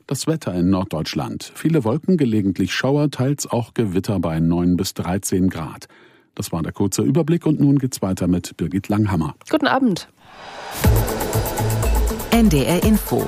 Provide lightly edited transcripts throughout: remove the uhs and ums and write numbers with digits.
Das Wetter in Norddeutschland. Viele Wolken, gelegentlich Schauer, teils auch Gewitter bei 9 bis 13 Grad. Das war der kurze Überblick und nun geht's weiter mit Birgit Langhammer. Guten Abend. NDR Info.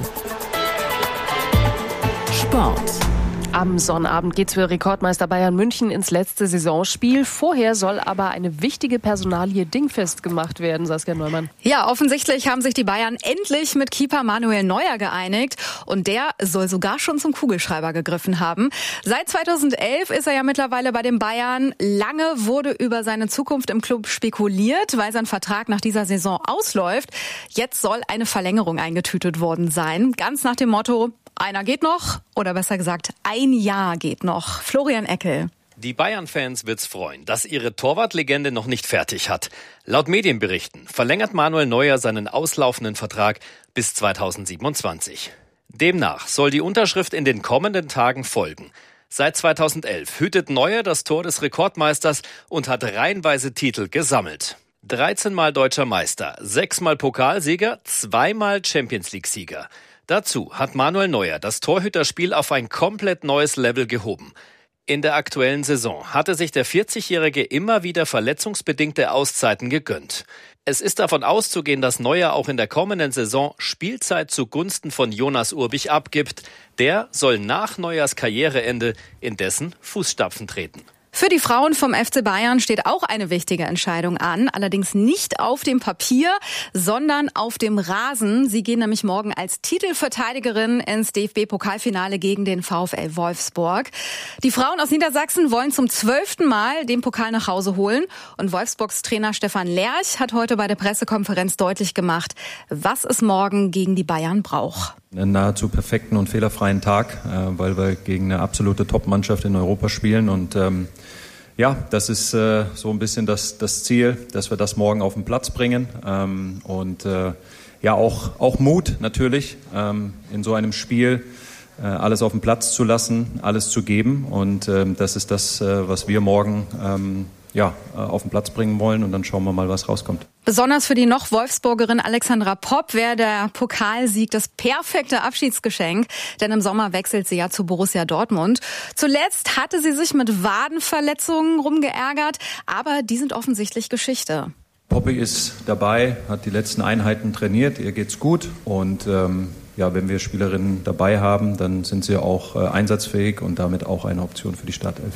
Sport. Am Sonnabend geht's für Rekordmeister Bayern München ins letzte Saisonspiel. Vorher soll aber eine wichtige Personalie dingfest gemacht werden, Saskia Neumann. Ja, offensichtlich haben sich die Bayern endlich mit Keeper Manuel Neuer geeinigt. Und der soll sogar schon zum Kugelschreiber gegriffen haben. Seit 2011 ist er ja mittlerweile bei den Bayern. Lange wurde über seine Zukunft im Club spekuliert, weil sein Vertrag nach dieser Saison ausläuft. Jetzt soll eine Verlängerung eingetütet worden sein. Ganz nach dem Motto: einer geht noch, oder besser gesagt, ein Jahr geht noch. Florian Eckel. Die Bayern-Fans wird's freuen, dass ihre Torwartlegende noch nicht fertig hat. Laut Medienberichten verlängert Manuel Neuer seinen auslaufenden Vertrag bis 2027. Demnach soll die Unterschrift in den kommenden Tagen folgen. Seit 2011 hütet Neuer das Tor des Rekordmeisters und hat reihenweise Titel gesammelt. 13-mal deutscher Meister, 6-mal Pokalsieger, 2-mal Champions-League-Sieger. Dazu hat Manuel Neuer das Torhüterspiel auf ein komplett neues Level gehoben. In der aktuellen Saison hatte sich der 40-Jährige immer wieder verletzungsbedingte Auszeiten gegönnt. Es ist davon auszugehen, dass Neuer auch in der kommenden Saison Spielzeit zugunsten von Jonas Urbich abgibt. Der soll nach Neuers Karriereende in dessen Fußstapfen treten. Für die Frauen vom FC Bayern steht auch eine wichtige Entscheidung an, allerdings nicht auf dem Papier, sondern auf dem Rasen. Sie gehen nämlich morgen als Titelverteidigerin ins DFB-Pokalfinale gegen den VfL Wolfsburg. Die Frauen aus Niedersachsen wollen zum 12. Mal den Pokal nach Hause holen. Und Wolfsburgs Trainer Stefan Lerch hat heute bei der Pressekonferenz deutlich gemacht, was es morgen gegen die Bayern braucht. Einen nahezu perfekten und fehlerfreien Tag, weil wir gegen eine absolute Top-Mannschaft in Europa spielen. Und das ist so ein bisschen das Ziel, dass wir das morgen auf den Platz bringen. Auch Mut natürlich, in so einem Spiel alles auf den Platz zu lassen, alles zu geben. Und das ist das, was wir morgen auf den Platz bringen wollen. Und dann schauen wir mal, was rauskommt. Besonders für die noch Wolfsburgerin Alexandra Popp wäre der Pokalsieg das perfekte Abschiedsgeschenk, denn im Sommer wechselt sie ja zu Borussia Dortmund. Zuletzt hatte sie sich mit Wadenverletzungen rumgeärgert, aber die sind offensichtlich Geschichte. Poppy ist dabei, hat die letzten Einheiten trainiert, ihr geht's gut und wenn wir Spielerinnen dabei haben, dann sind sie auch einsatzfähig und damit auch eine Option für die Startelf.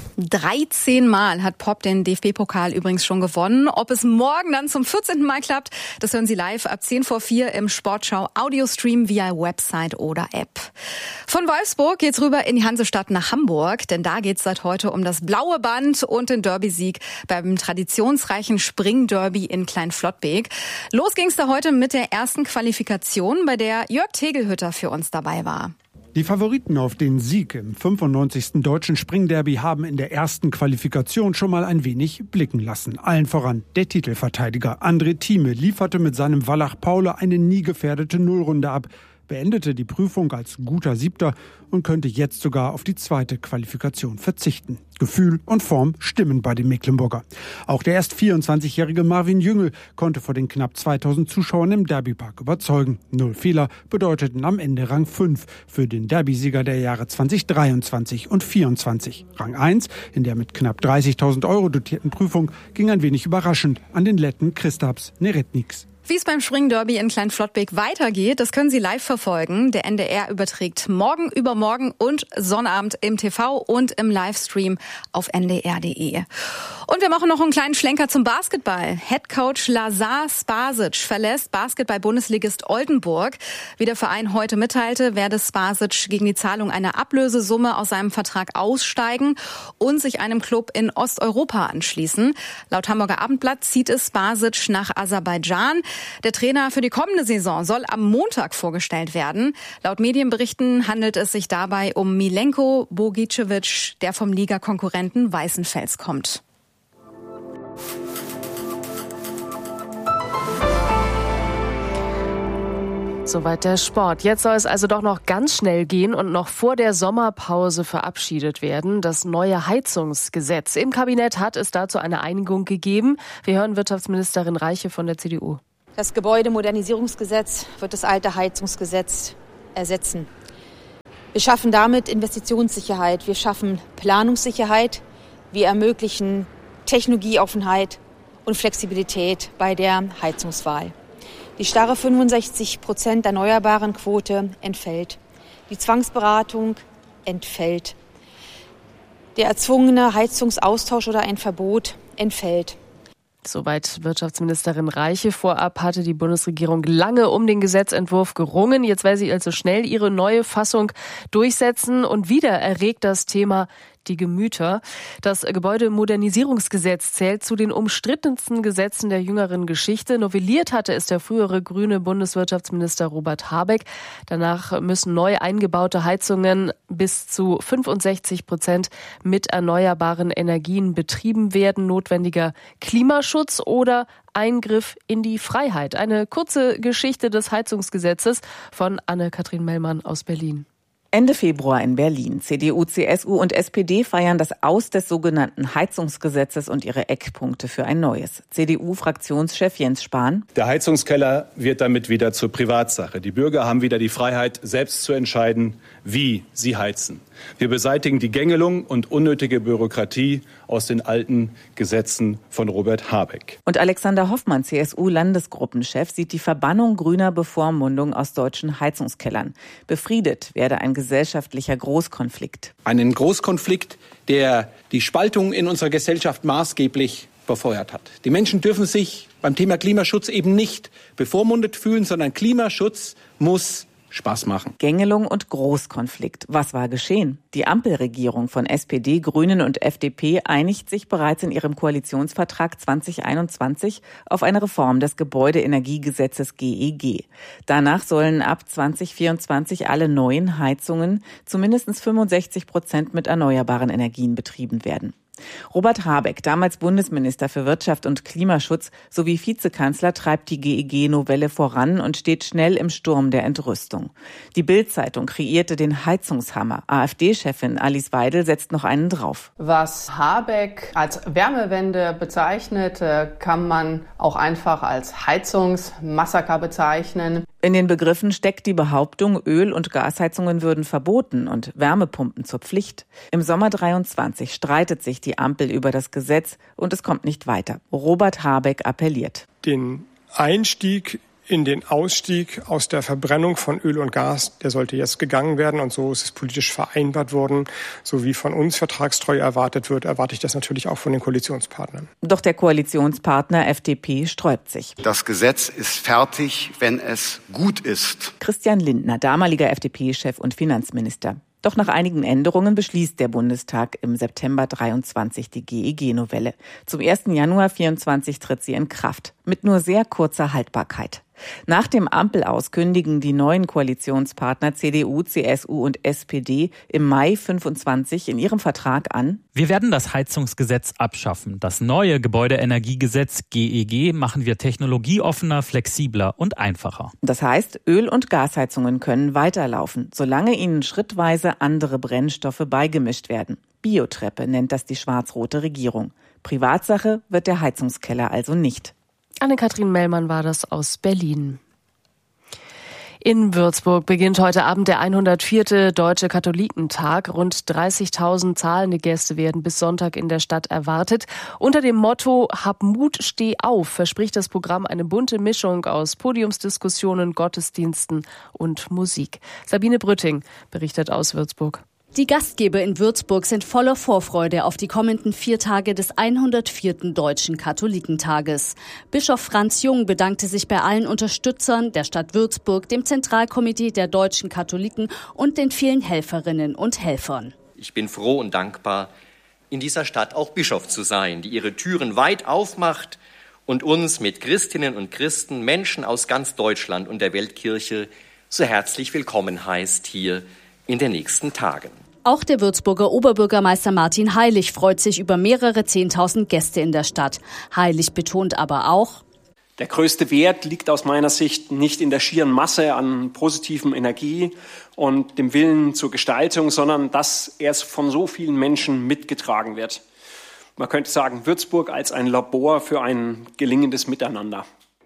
13 Mal hat Popp den DFB-Pokal übrigens schon gewonnen. Ob es morgen dann zum 14. Mal klappt, das hören Sie live ab 10:04 im Sportschau-Audiostream via Website oder App. Von Wolfsburg geht's rüber in die Hansestadt nach Hamburg, denn da geht's seit heute um das blaue Band und den Derby-Sieg beim traditionsreichen Springderby in Kleinflottbek. Los ging's da heute mit der ersten Qualifikation, bei der Jörg Tegelhütter für uns dabei war. Die Favoriten auf den Sieg im 95. Deutschen Springderby haben in der ersten Qualifikation schon mal ein wenig blicken lassen. Allen voran der Titelverteidiger André Thieme lieferte mit seinem Wallach Paule eine nie gefährdete Nullrunde ab, beendete die Prüfung als guter Siebter und könnte jetzt sogar auf die zweite Qualifikation verzichten. Gefühl und Form stimmen bei dem Mecklenburger. Auch der erst 24-jährige Marvin Jüngel konnte vor den knapp 2000 Zuschauern im Derbypark überzeugen. 0 Fehler bedeuteten am Ende Rang 5 für den Derbysieger der Jahre 2023 und 2024. Rang 1 in der mit knapp 30.000 € dotierten Prüfung ging ein wenig überraschend an den Letten Kristaps Neretniks. Wie es beim Springderby in Kleinflottbek weitergeht, das können Sie live verfolgen. Der NDR überträgt morgen, übermorgen und Sonnabend im TV und im Livestream auf ndr.de. Und wir machen noch einen kleinen Schlenker zum Basketball. Headcoach Lazar Spasic verlässt Basketball-Bundesligist Oldenburg. Wie der Verein heute mitteilte, werde Spasic gegen die Zahlung einer Ablösesumme aus seinem Vertrag aussteigen und sich einem Club in Osteuropa anschließen. Laut Hamburger Abendblatt zieht es Spasic nach Aserbaidschan. Der Trainer für die kommende Saison soll am Montag vorgestellt werden. Laut Medienberichten handelt es sich dabei um Milenko Bogicevic, der vom Ligakonkurrenten Weißenfels kommt. Soweit der Sport. Jetzt soll es also doch noch ganz schnell gehen und noch vor der Sommerpause verabschiedet werden. Das neue Heizungsgesetz. Im Kabinett hat es dazu eine Einigung gegeben. Wir hören Wirtschaftsministerin Reiche von der CDU. Das Gebäudemodernisierungsgesetz wird das alte Heizungsgesetz ersetzen. Wir schaffen damit Investitionssicherheit, wir schaffen Planungssicherheit, wir ermöglichen Technologieoffenheit und Flexibilität bei der Heizungswahl. Die starre 65% erneuerbaren Quote entfällt. Die Zwangsberatung entfällt. Der erzwungene Heizungsaustausch oder ein Verbot entfällt. Soweit Wirtschaftsministerin Reiche. Vorab hatte die Bundesregierung lange um den Gesetzentwurf gerungen. Jetzt will sie also schnell ihre neue Fassung durchsetzen. Und wieder erregt das Thema die Gemüter. Das Gebäudemodernisierungsgesetz zählt zu den umstrittensten Gesetzen der jüngeren Geschichte. Novelliert hatte es der frühere grüne Bundeswirtschaftsminister Robert Habeck. Danach müssen neu eingebaute Heizungen bis zu 65% mit erneuerbaren Energien betrieben werden. Notwendiger Klimaschutz oder Eingriff in die Freiheit. Eine kurze Geschichte des Heizungsgesetzes von Anne-Kathrin Mellmann aus Berlin. Ende Februar in Berlin. CDU, CSU und SPD feiern das Aus des sogenannten Heizungsgesetzes und ihre Eckpunkte für ein neues. CDU-Fraktionschef Jens Spahn. Der Heizungskeller wird damit wieder zur Privatsache. Die Bürger haben wieder die Freiheit, selbst zu entscheiden, wie sie heizen. Wir beseitigen die Gängelung und unnötige Bürokratie aus den alten Gesetzen von Robert Habeck. Und Alexander Hoffmann, CSU-Landesgruppenchef, sieht die Verbannung grüner Bevormundung aus deutschen Heizungskellern. Befriedet werde ein gesellschaftlicher Großkonflikt. Einen Großkonflikt, der die Spaltung in unserer Gesellschaft maßgeblich befeuert hat. Die Menschen dürfen sich beim Thema Klimaschutz eben nicht bevormundet fühlen, sondern Klimaschutz muss Spaß machen. Gängelung und Großkonflikt. Was war geschehen? Die Ampelregierung von SPD, Grünen und FDP einigt sich bereits in ihrem Koalitionsvertrag 2021 auf eine Reform des Gebäudeenergiegesetzes GEG. Danach sollen ab 2024 alle neuen Heizungen zu mindestens 65% mit erneuerbaren Energien betrieben werden. Robert Habeck, damals Bundesminister für Wirtschaft und Klimaschutz sowie Vizekanzler, treibt die GEG-Novelle voran und steht schnell im Sturm der Entrüstung. Die Bild-Zeitung kreierte den Heizungshammer. AfD-Chefin Alice Weidel setzt noch einen drauf. Was Habeck als Wärmewende bezeichnet, kann man auch einfach als Heizungsmassaker bezeichnen. In den Begriffen steckt die Behauptung, Öl- und Gasheizungen würden verboten und Wärmepumpen zur Pflicht. Im Sommer 23 streitet sich die Ampel über das Gesetz und es kommt nicht weiter. Robert Habeck appelliert. Den Einstieg in den Ausstieg aus der Verbrennung von Öl und Gas, der sollte jetzt gegangen werden und so ist es politisch vereinbart worden. So wie von uns Vertragstreue erwartet wird, erwarte ich das natürlich auch von den Koalitionspartnern. Doch der Koalitionspartner FDP sträubt sich. Das Gesetz ist fertig, wenn es gut ist. Christian Lindner, damaliger FDP-Chef und Finanzminister. Doch nach einigen Änderungen beschließt der Bundestag im September 23 die GEG-Novelle. Zum 1. Januar 24 tritt sie in Kraft, mit nur sehr kurzer Haltbarkeit. Nach dem Ampelaus kündigen die neuen Koalitionspartner CDU, CSU und SPD im Mai 25 in ihrem Vertrag an: Wir werden das Heizungsgesetz abschaffen. Das neue Gebäudeenergiegesetz GEG machen wir technologieoffener, flexibler und einfacher. Das heißt, Öl- und Gasheizungen können weiterlaufen, solange ihnen schrittweise andere Brennstoffe beigemischt werden. Biotreppe nennt das die schwarz-rote Regierung. Privatsache wird der Heizungskeller also nicht. Anne-Kathrin Mellmann war das aus Berlin. In Würzburg beginnt heute Abend der 104. Deutsche Katholikentag. Rund 30.000 zahlende Gäste werden bis Sonntag in der Stadt erwartet. Unter dem Motto Hab Mut, steh auf verspricht das Programm eine bunte Mischung aus Podiumsdiskussionen, Gottesdiensten und Musik. Sabine Brütting berichtet aus Würzburg. Die Gastgeber in Würzburg sind voller Vorfreude auf die kommenden 4 Tage des 104. Deutschen Katholikentages. Bischof Franz Jung bedankte sich bei allen Unterstützern der Stadt Würzburg, dem Zentralkomitee der deutschen Katholiken und den vielen Helferinnen und Helfern. Ich bin froh und dankbar, in dieser Stadt auch Bischof zu sein, die ihre Türen weit aufmacht und uns mit Christinnen und Christen, Menschen aus ganz Deutschland und der Weltkirche so herzlich willkommen heißt hier in den nächsten Tagen. Auch der Würzburger Oberbürgermeister Martin Heilig freut sich über mehrere 10.000 Gäste in der Stadt. Heilig betont aber auch: Der größte Wert liegt aus meiner Sicht nicht in der schieren Masse an positiven Energie und dem Willen zur Gestaltung, sondern dass er von so vielen Menschen mitgetragen wird. Man könnte sagen, Würzburg als ein Labor für ein gelingendes Miteinander.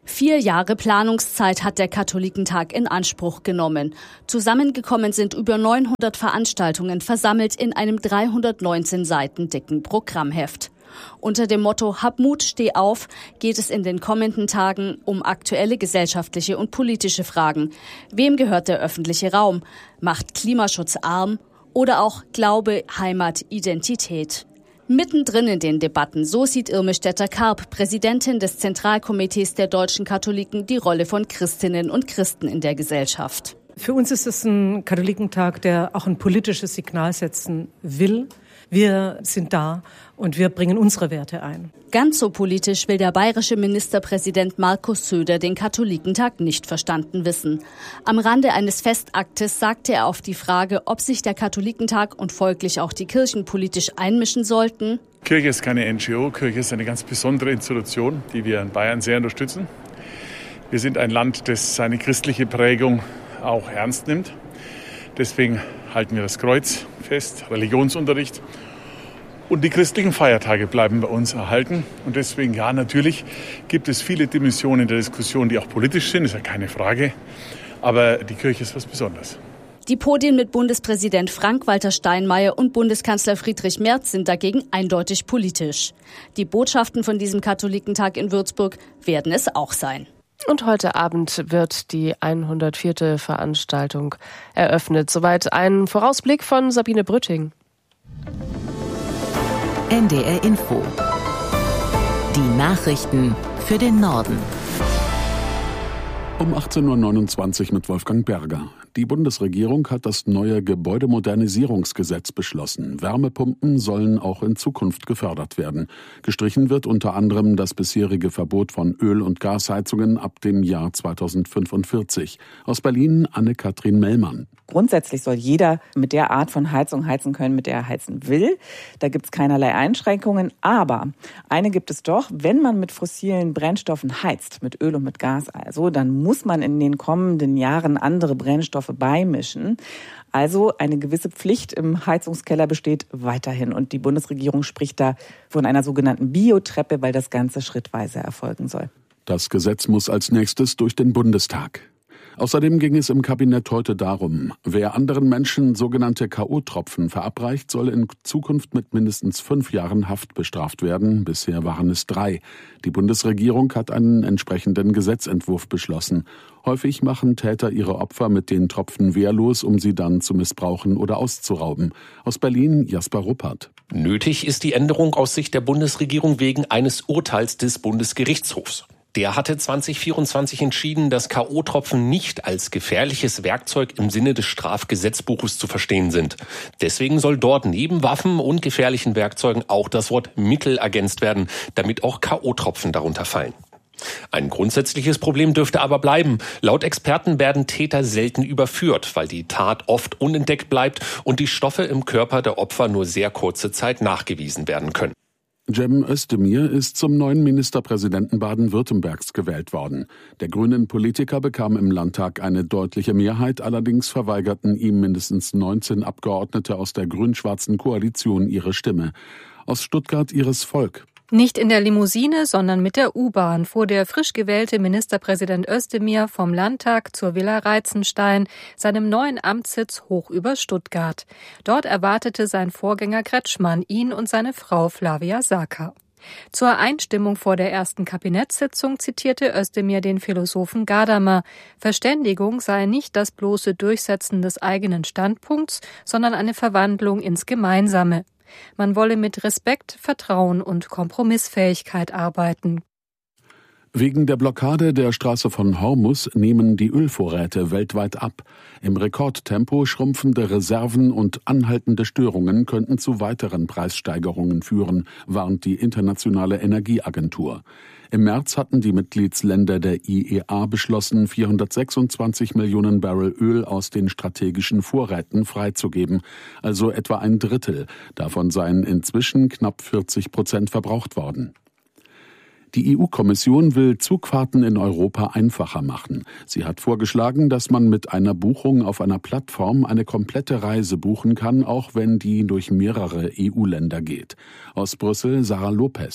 4 Jahre Planungszeit hat der Katholikentag in Anspruch genommen. Zusammengekommen sind über 900 Veranstaltungen, versammelt in einem 319 Seiten dicken Programmheft. Unter dem Motto Hab Mut, steh auf geht es in den kommenden Tagen um aktuelle gesellschaftliche und politische Fragen. Wem gehört der öffentliche Raum? Macht Klimaschutz arm? Oder auch Glaube, Heimat, Identität? Mittendrin in den Debatten, so sieht Irme Stetter-Karp, Präsidentin des Zentralkomitees der deutschen Katholiken, die Rolle von Christinnen und Christen in der Gesellschaft. Für uns ist es ein Katholikentag, der auch ein politisches Signal setzen will. Wir sind da und wir bringen unsere Werte ein. Ganz so politisch will der bayerische Ministerpräsident Markus Söder den Katholikentag nicht verstanden wissen. Am Rande eines Festaktes sagte er auf die Frage, ob sich der Katholikentag und folglich auch die Kirchen politisch einmischen sollten. Kirche ist keine NGO, Kirche ist eine ganz besondere Institution, die wir in Bayern sehr unterstützen. Wir sind ein Land, das seine christliche Prägung auch ernst nimmt. Deswegen halten wir das Kreuz fest, Religionsunterricht. Und die christlichen Feiertage bleiben bei uns erhalten. Und deswegen, ja, natürlich gibt es viele Dimensionen der Diskussion, die auch politisch sind, ist ja keine Frage. Aber die Kirche ist was Besonderes. Die Podien mit Bundespräsident Frank-Walter Steinmeier und Bundeskanzler Friedrich Merz sind dagegen eindeutig politisch. Die Botschaften von diesem Katholikentag in Würzburg werden es auch sein. Und heute Abend wird die 104. Veranstaltung eröffnet. Soweit ein Vorausblick von Sabine Brütting. NDR Info. Die Nachrichten für den Norden. Um 18.29 Uhr mit Wolfgang Berger. Die Bundesregierung hat das neue Gebäudemodernisierungsgesetz beschlossen. Wärmepumpen sollen auch in Zukunft gefördert werden. Gestrichen wird unter anderem das bisherige Verbot von Öl- und Gasheizungen ab dem Jahr 2045. Aus Berlin Anne-Kathrin Mellmann. Grundsätzlich soll jeder mit der Art von Heizung heizen können, mit der er heizen will. Da gibt es keinerlei Einschränkungen. Aber eine gibt es doch, wenn man mit fossilen Brennstoffen heizt, mit Öl und mit Gas also, dann muss man in den kommenden Jahren andere Brennstoffe beimischen. Also eine gewisse Pflicht im Heizungskeller besteht weiterhin. Und die Bundesregierung spricht da von einer sogenannten Biotreppe, weil das Ganze schrittweise erfolgen soll. Das Gesetz muss als nächstes durch den Bundestag. Außerdem ging es im Kabinett heute darum, wer anderen Menschen sogenannte K.O.-Tropfen verabreicht, soll in Zukunft mit mindestens 5 Jahren Haft bestraft werden. Bisher waren es 3. Die Bundesregierung hat einen entsprechenden Gesetzentwurf beschlossen. Häufig machen Täter ihre Opfer mit den Tropfen wehrlos, um sie dann zu missbrauchen oder auszurauben. Aus Berlin Jasper Ruppert. Nötig ist die Änderung aus Sicht der Bundesregierung wegen eines Urteils des Bundesgerichtshofs. Der hatte 2024 entschieden, dass K.O.-Tropfen nicht als gefährliches Werkzeug im Sinne des Strafgesetzbuches zu verstehen sind. Deswegen soll dort neben Waffen und gefährlichen Werkzeugen auch das Wort Mittel ergänzt werden, damit auch K.O.-Tropfen darunter fallen. Ein grundsätzliches Problem dürfte aber bleiben. Laut Experten werden Täter selten überführt, weil die Tat oft unentdeckt bleibt und die Stoffe im Körper der Opfer nur sehr kurze Zeit nachgewiesen werden können. Cem Özdemir ist zum neuen Ministerpräsidenten Baden-Württembergs gewählt worden. Der grünen Politiker bekam im Landtag eine deutliche Mehrheit, allerdings verweigerten ihm mindestens 19 Abgeordnete aus der grün-schwarzen Koalition ihre Stimme. Aus Stuttgart Iris Volk. Nicht in der Limousine, sondern mit der U-Bahn fuhr der frisch gewählte Ministerpräsident Özdemir vom Landtag zur Villa Reitzenstein, seinem neuen Amtssitz hoch über Stuttgart. Dort erwartete sein Vorgänger Kretschmann ihn und seine Frau Flavia Saka. Zur Einstimmung vor der ersten Kabinettssitzung zitierte Özdemir den Philosophen Gadamer. Verständigung sei nicht das bloße Durchsetzen des eigenen Standpunkts, sondern eine Verwandlung ins Gemeinsame. Man wolle mit Respekt, Vertrauen und Kompromissfähigkeit arbeiten. Wegen der Blockade der Straße von Hormuz nehmen die Ölvorräte weltweit ab. Im Rekordtempo schrumpfende Reserven und anhaltende Störungen könnten zu weiteren Preissteigerungen führen, warnt die Internationale Energieagentur. Im März hatten die Mitgliedsländer der IEA beschlossen, 426 Millionen Barrel Öl aus den strategischen Vorräten freizugeben, also etwa ein Drittel. Davon seien inzwischen knapp 40% verbraucht worden. Die EU-Kommission will Zugfahrten in Europa einfacher machen. Sie hat vorgeschlagen, dass man mit einer Buchung auf einer Plattform eine komplette Reise buchen kann, auch wenn die durch mehrere EU-Länder geht. Aus Brüssel Sarah Lopez.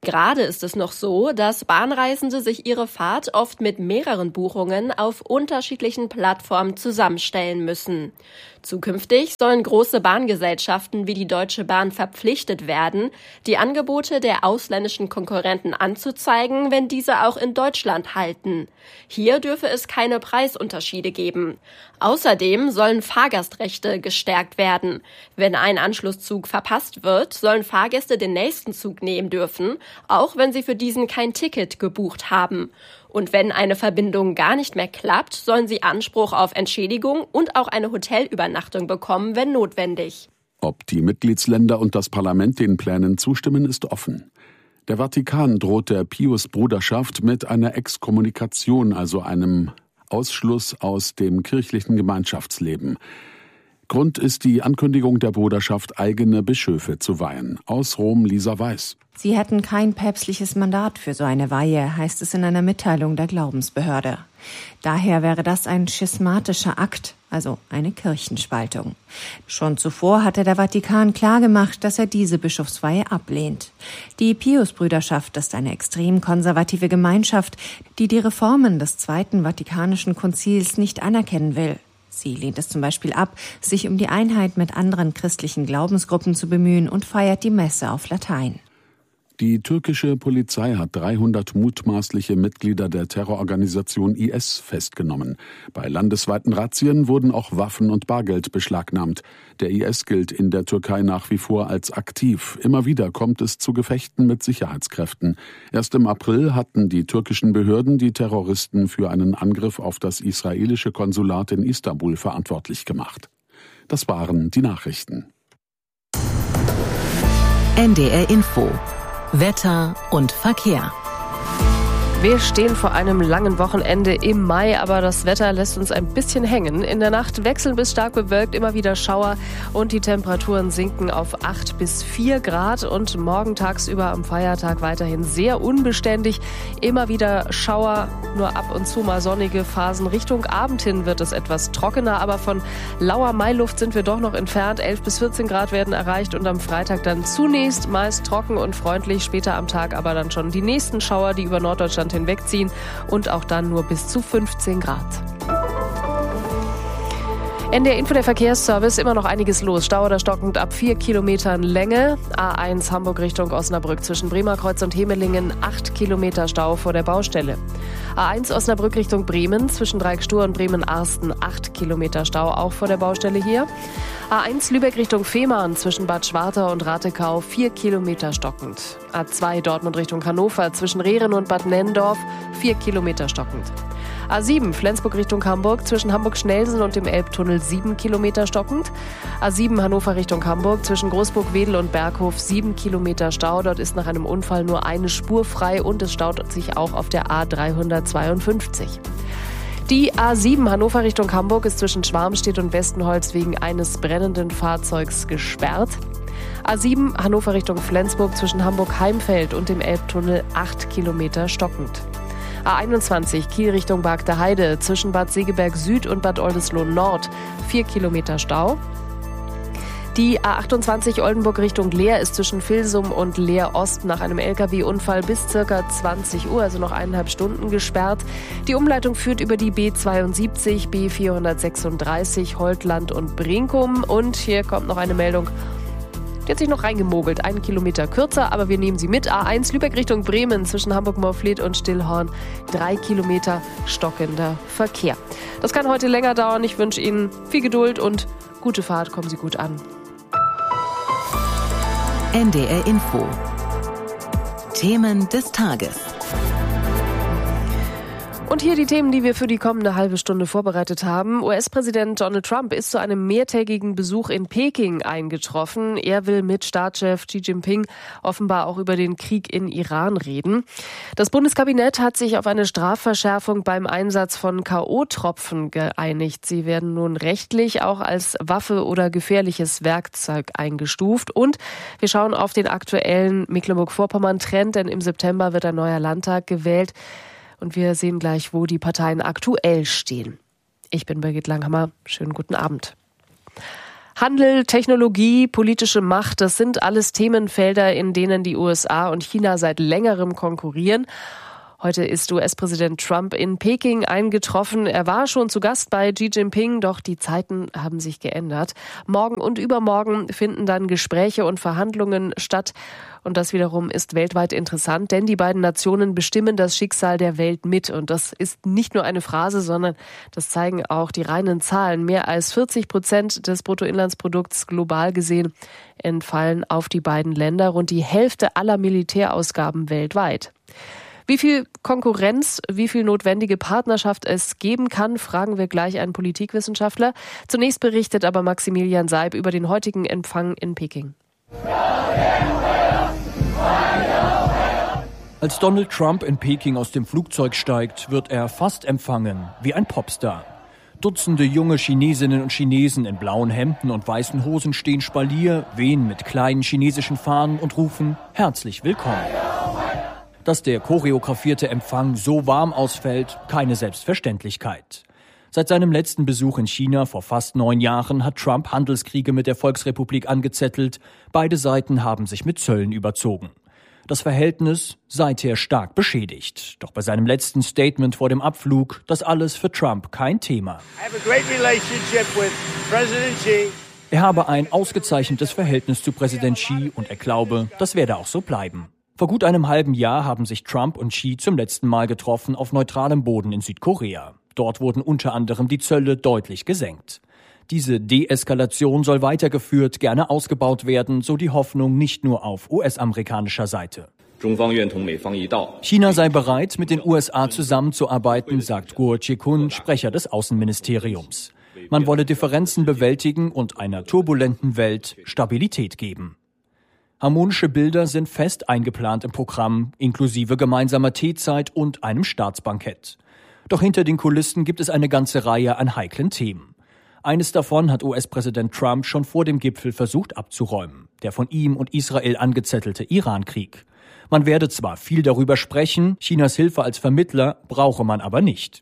Gerade ist es noch so, dass Bahnreisende sich ihre Fahrt oft mit mehreren Buchungen auf unterschiedlichen Plattformen zusammenstellen müssen. Zukünftig sollen große Bahngesellschaften wie die Deutsche Bahn verpflichtet werden, die Angebote der ausländischen Konkurrenten anzuzeigen, wenn diese auch in Deutschland halten. Hier dürfe es keine Preisunterschiede geben. Außerdem sollen Fahrgastrechte gestärkt werden. Wenn ein Anschlusszug verpasst wird, sollen Fahrgäste den nächsten Zug nehmen dürfen, auch wenn sie für diesen kein Ticket gebucht haben. Und wenn eine Verbindung gar nicht mehr klappt, sollen sie Anspruch auf Entschädigung und auch eine Hotelübernachtung bekommen, wenn notwendig. Ob die Mitgliedsländer und das Parlament den Plänen zustimmen, ist offen. Der Vatikan droht der Pius-Bruderschaft mit einer Exkommunikation, also einem Ausschluss aus dem kirchlichen Gemeinschaftsleben. Grund ist die Ankündigung der Bruderschaft, eigene Bischöfe zu weihen. Aus Rom Lisa Weiß. Sie hätten kein päpstliches Mandat für so eine Weihe, heißt es in einer Mitteilung der Glaubensbehörde. Daher wäre das ein schismatischer Akt, also eine Kirchenspaltung. Schon zuvor hatte der Vatikan klargemacht, dass er diese Bischofsweihe ablehnt. Die Pius-Brüderschaft ist eine extrem konservative Gemeinschaft, die die Reformen des Zweiten Vatikanischen Konzils nicht anerkennen will. Sie lehnt es zum Beispiel ab, sich um die Einheit mit anderen christlichen Glaubensgruppen zu bemühen und feiert die Messe auf Latein. Die türkische Polizei hat 300 mutmaßliche Mitglieder der Terrororganisation IS festgenommen. Bei landesweiten Razzien wurden auch Waffen und Bargeld beschlagnahmt. Der IS gilt in der Türkei nach wie vor als aktiv. Immer wieder kommt es zu Gefechten mit Sicherheitskräften. Erst im April hatten die türkischen Behörden die Terroristen für einen Angriff auf das israelische Konsulat in Istanbul verantwortlich gemacht. Das waren die Nachrichten. NDR Info. Wetter und Verkehr. Wir stehen vor einem langen Wochenende im Mai, aber das Wetter lässt uns ein bisschen hängen. In der Nacht wechseln bis stark bewölkt, immer wieder Schauer und die Temperaturen sinken auf 8 bis 4 Grad. Und morgen tagsüber am Feiertag weiterhin sehr unbeständig. Immer wieder Schauer, nur ab und zu mal sonnige Phasen. Richtung Abend hin wird es etwas trockener, aber von lauer Mailuft sind wir doch noch entfernt. 11 bis 14 Grad werden erreicht und am Freitag dann zunächst meist trocken und freundlich. Später am Tag aber dann schon die nächsten Schauer, die über Norddeutschland hinwegziehen und auch dann nur bis zu 15 Grad. NDR Info, der Verkehrsservice, immer noch einiges los. Stau oder stockend ab 4 Kilometern Länge. A1 Hamburg Richtung Osnabrück zwischen Bremerkreuz und Hemelingen 8 Kilometer Stau vor der Baustelle. A1 Osnabrück Richtung Bremen zwischen Dreieckstur und Bremen-Arsten 8 Kilometer Stau auch vor der Baustelle hier. A1 Lübeck Richtung Fehmarn zwischen Bad Schwartau und Ratekau 4 Kilometer stockend. A2 Dortmund Richtung Hannover zwischen Rehren und Bad Nennendorf 4 Kilometer stockend. A7 Flensburg Richtung Hamburg zwischen Hamburg-Schnelsen und dem Elbtunnel 7 Kilometer stockend. A7 Hannover Richtung Hamburg zwischen Großburg-Wedel und Berghof 7 Kilometer Stau. Dort ist nach einem Unfall nur eine Spur frei und es staut sich auch auf der A352. Die A7 Hannover Richtung Hamburg ist zwischen Schwarmstedt und Westenholz wegen eines brennenden Fahrzeugs gesperrt. A7 Hannover Richtung Flensburg zwischen Hamburg-Heimfeld und dem Elbtunnel 8 Kilometer stockend. A21 Kiel Richtung Bargter Heide zwischen Bad Segeberg Süd und Bad Oldesloe Nord 4 Kilometer Stau. Die A28 Oldenburg Richtung Leer ist zwischen Vilsum und Leer Ost nach einem LKW-Unfall bis ca. 20 Uhr, also noch 1,5 Stunden gesperrt. Die Umleitung führt über die B72, B436 Holtland und Brinkum. Und hier kommt noch eine Meldung. Die hat sich noch reingemogelt, 1 Kilometer kürzer, aber wir nehmen sie mit. A1 Lübeck Richtung Bremen zwischen Hamburg-Moorfleet und Stillhorn 3 Kilometer stockender Verkehr. Das kann heute länger dauern. Ich wünsche Ihnen viel Geduld und gute Fahrt. Kommen Sie gut an. NDR Info. Themen des Tages. Und hier die Themen, die wir für die kommende halbe Stunde vorbereitet haben. US-Präsident Donald Trump ist zu einem mehrtägigen Besuch in Peking eingetroffen. Er will mit Staatschef Xi Jinping offenbar auch über den Krieg in Iran reden. Das Bundeskabinett hat sich auf eine Strafverschärfung beim Einsatz von K.O.-Tropfen geeinigt. Sie werden nun rechtlich auch als Waffe oder gefährliches Werkzeug eingestuft. Und wir schauen auf den aktuellen Mecklenburg-Vorpommern-Trend, denn im September wird ein neuer Landtag gewählt. Und wir sehen gleich, wo die Parteien aktuell stehen. Ich bin Birgit Langhammer. Schönen guten Abend. Handel, Technologie, politische Macht, das sind alles Themenfelder, in denen die USA und China seit längerem konkurrieren. Heute ist US-Präsident Trump in Peking eingetroffen. Er war schon zu Gast bei Xi Jinping, doch die Zeiten haben sich geändert. Morgen und übermorgen finden dann Gespräche und Verhandlungen statt. Und das wiederum ist weltweit interessant, denn die beiden Nationen bestimmen das Schicksal der Welt mit. Und das ist nicht nur eine Phrase, sondern das zeigen auch die reinen Zahlen. Mehr als 40% des Bruttoinlandsprodukts global gesehen entfallen auf die beiden Länder, rund die Hälfte aller Militärausgaben weltweit. Wie viel Konkurrenz, wie viel notwendige Partnerschaft es geben kann, fragen wir gleich einen Politikwissenschaftler. Zunächst berichtet aber Maximilian Seib über den heutigen Empfang in Peking. Als Donald Trump in Peking aus dem Flugzeug steigt, wird er fast empfangen wie ein Popstar. Dutzende junge Chinesinnen und Chinesen in blauen Hemden und weißen Hosen stehen Spalier, wehen mit kleinen chinesischen Fahnen und rufen herzlich willkommen. Dass der choreografierte Empfang so warm ausfällt, keine Selbstverständlichkeit. Seit seinem letzten Besuch in China vor fast 9 Jahren hat Trump Handelskriege mit der Volksrepublik angezettelt. Beide Seiten haben sich mit Zöllen überzogen. Das Verhältnis seither stark beschädigt. Doch bei seinem letzten Statement vor dem Abflug, das alles für Trump kein Thema. Er habe ein ausgezeichnetes Verhältnis zu Präsident Xi und er glaube, das werde auch so bleiben. Vor gut einem halben Jahr haben sich Trump und Xi zum letzten Mal getroffen auf neutralem Boden in Südkorea. Dort wurden unter anderem die Zölle deutlich gesenkt. Diese Deeskalation soll weitergeführt, gerne ausgebaut werden, so die Hoffnung nicht nur auf US-amerikanischer Seite. China sei bereit, mit den USA zusammenzuarbeiten, sagt Guo Zhikun, Sprecher des Außenministeriums. Man wolle Differenzen bewältigen und einer turbulenten Welt Stabilität geben. Harmonische Bilder sind fest eingeplant im Programm, inklusive gemeinsamer Teezeit und einem Staatsbankett. Doch hinter den Kulissen gibt es eine ganze Reihe an heiklen Themen. Eines davon hat US-Präsident Trump schon vor dem Gipfel versucht abzuräumen, der von ihm und Israel angezettelte Iran-Krieg. Man werde zwar viel darüber sprechen, Chinas Hilfe als Vermittler brauche man aber nicht.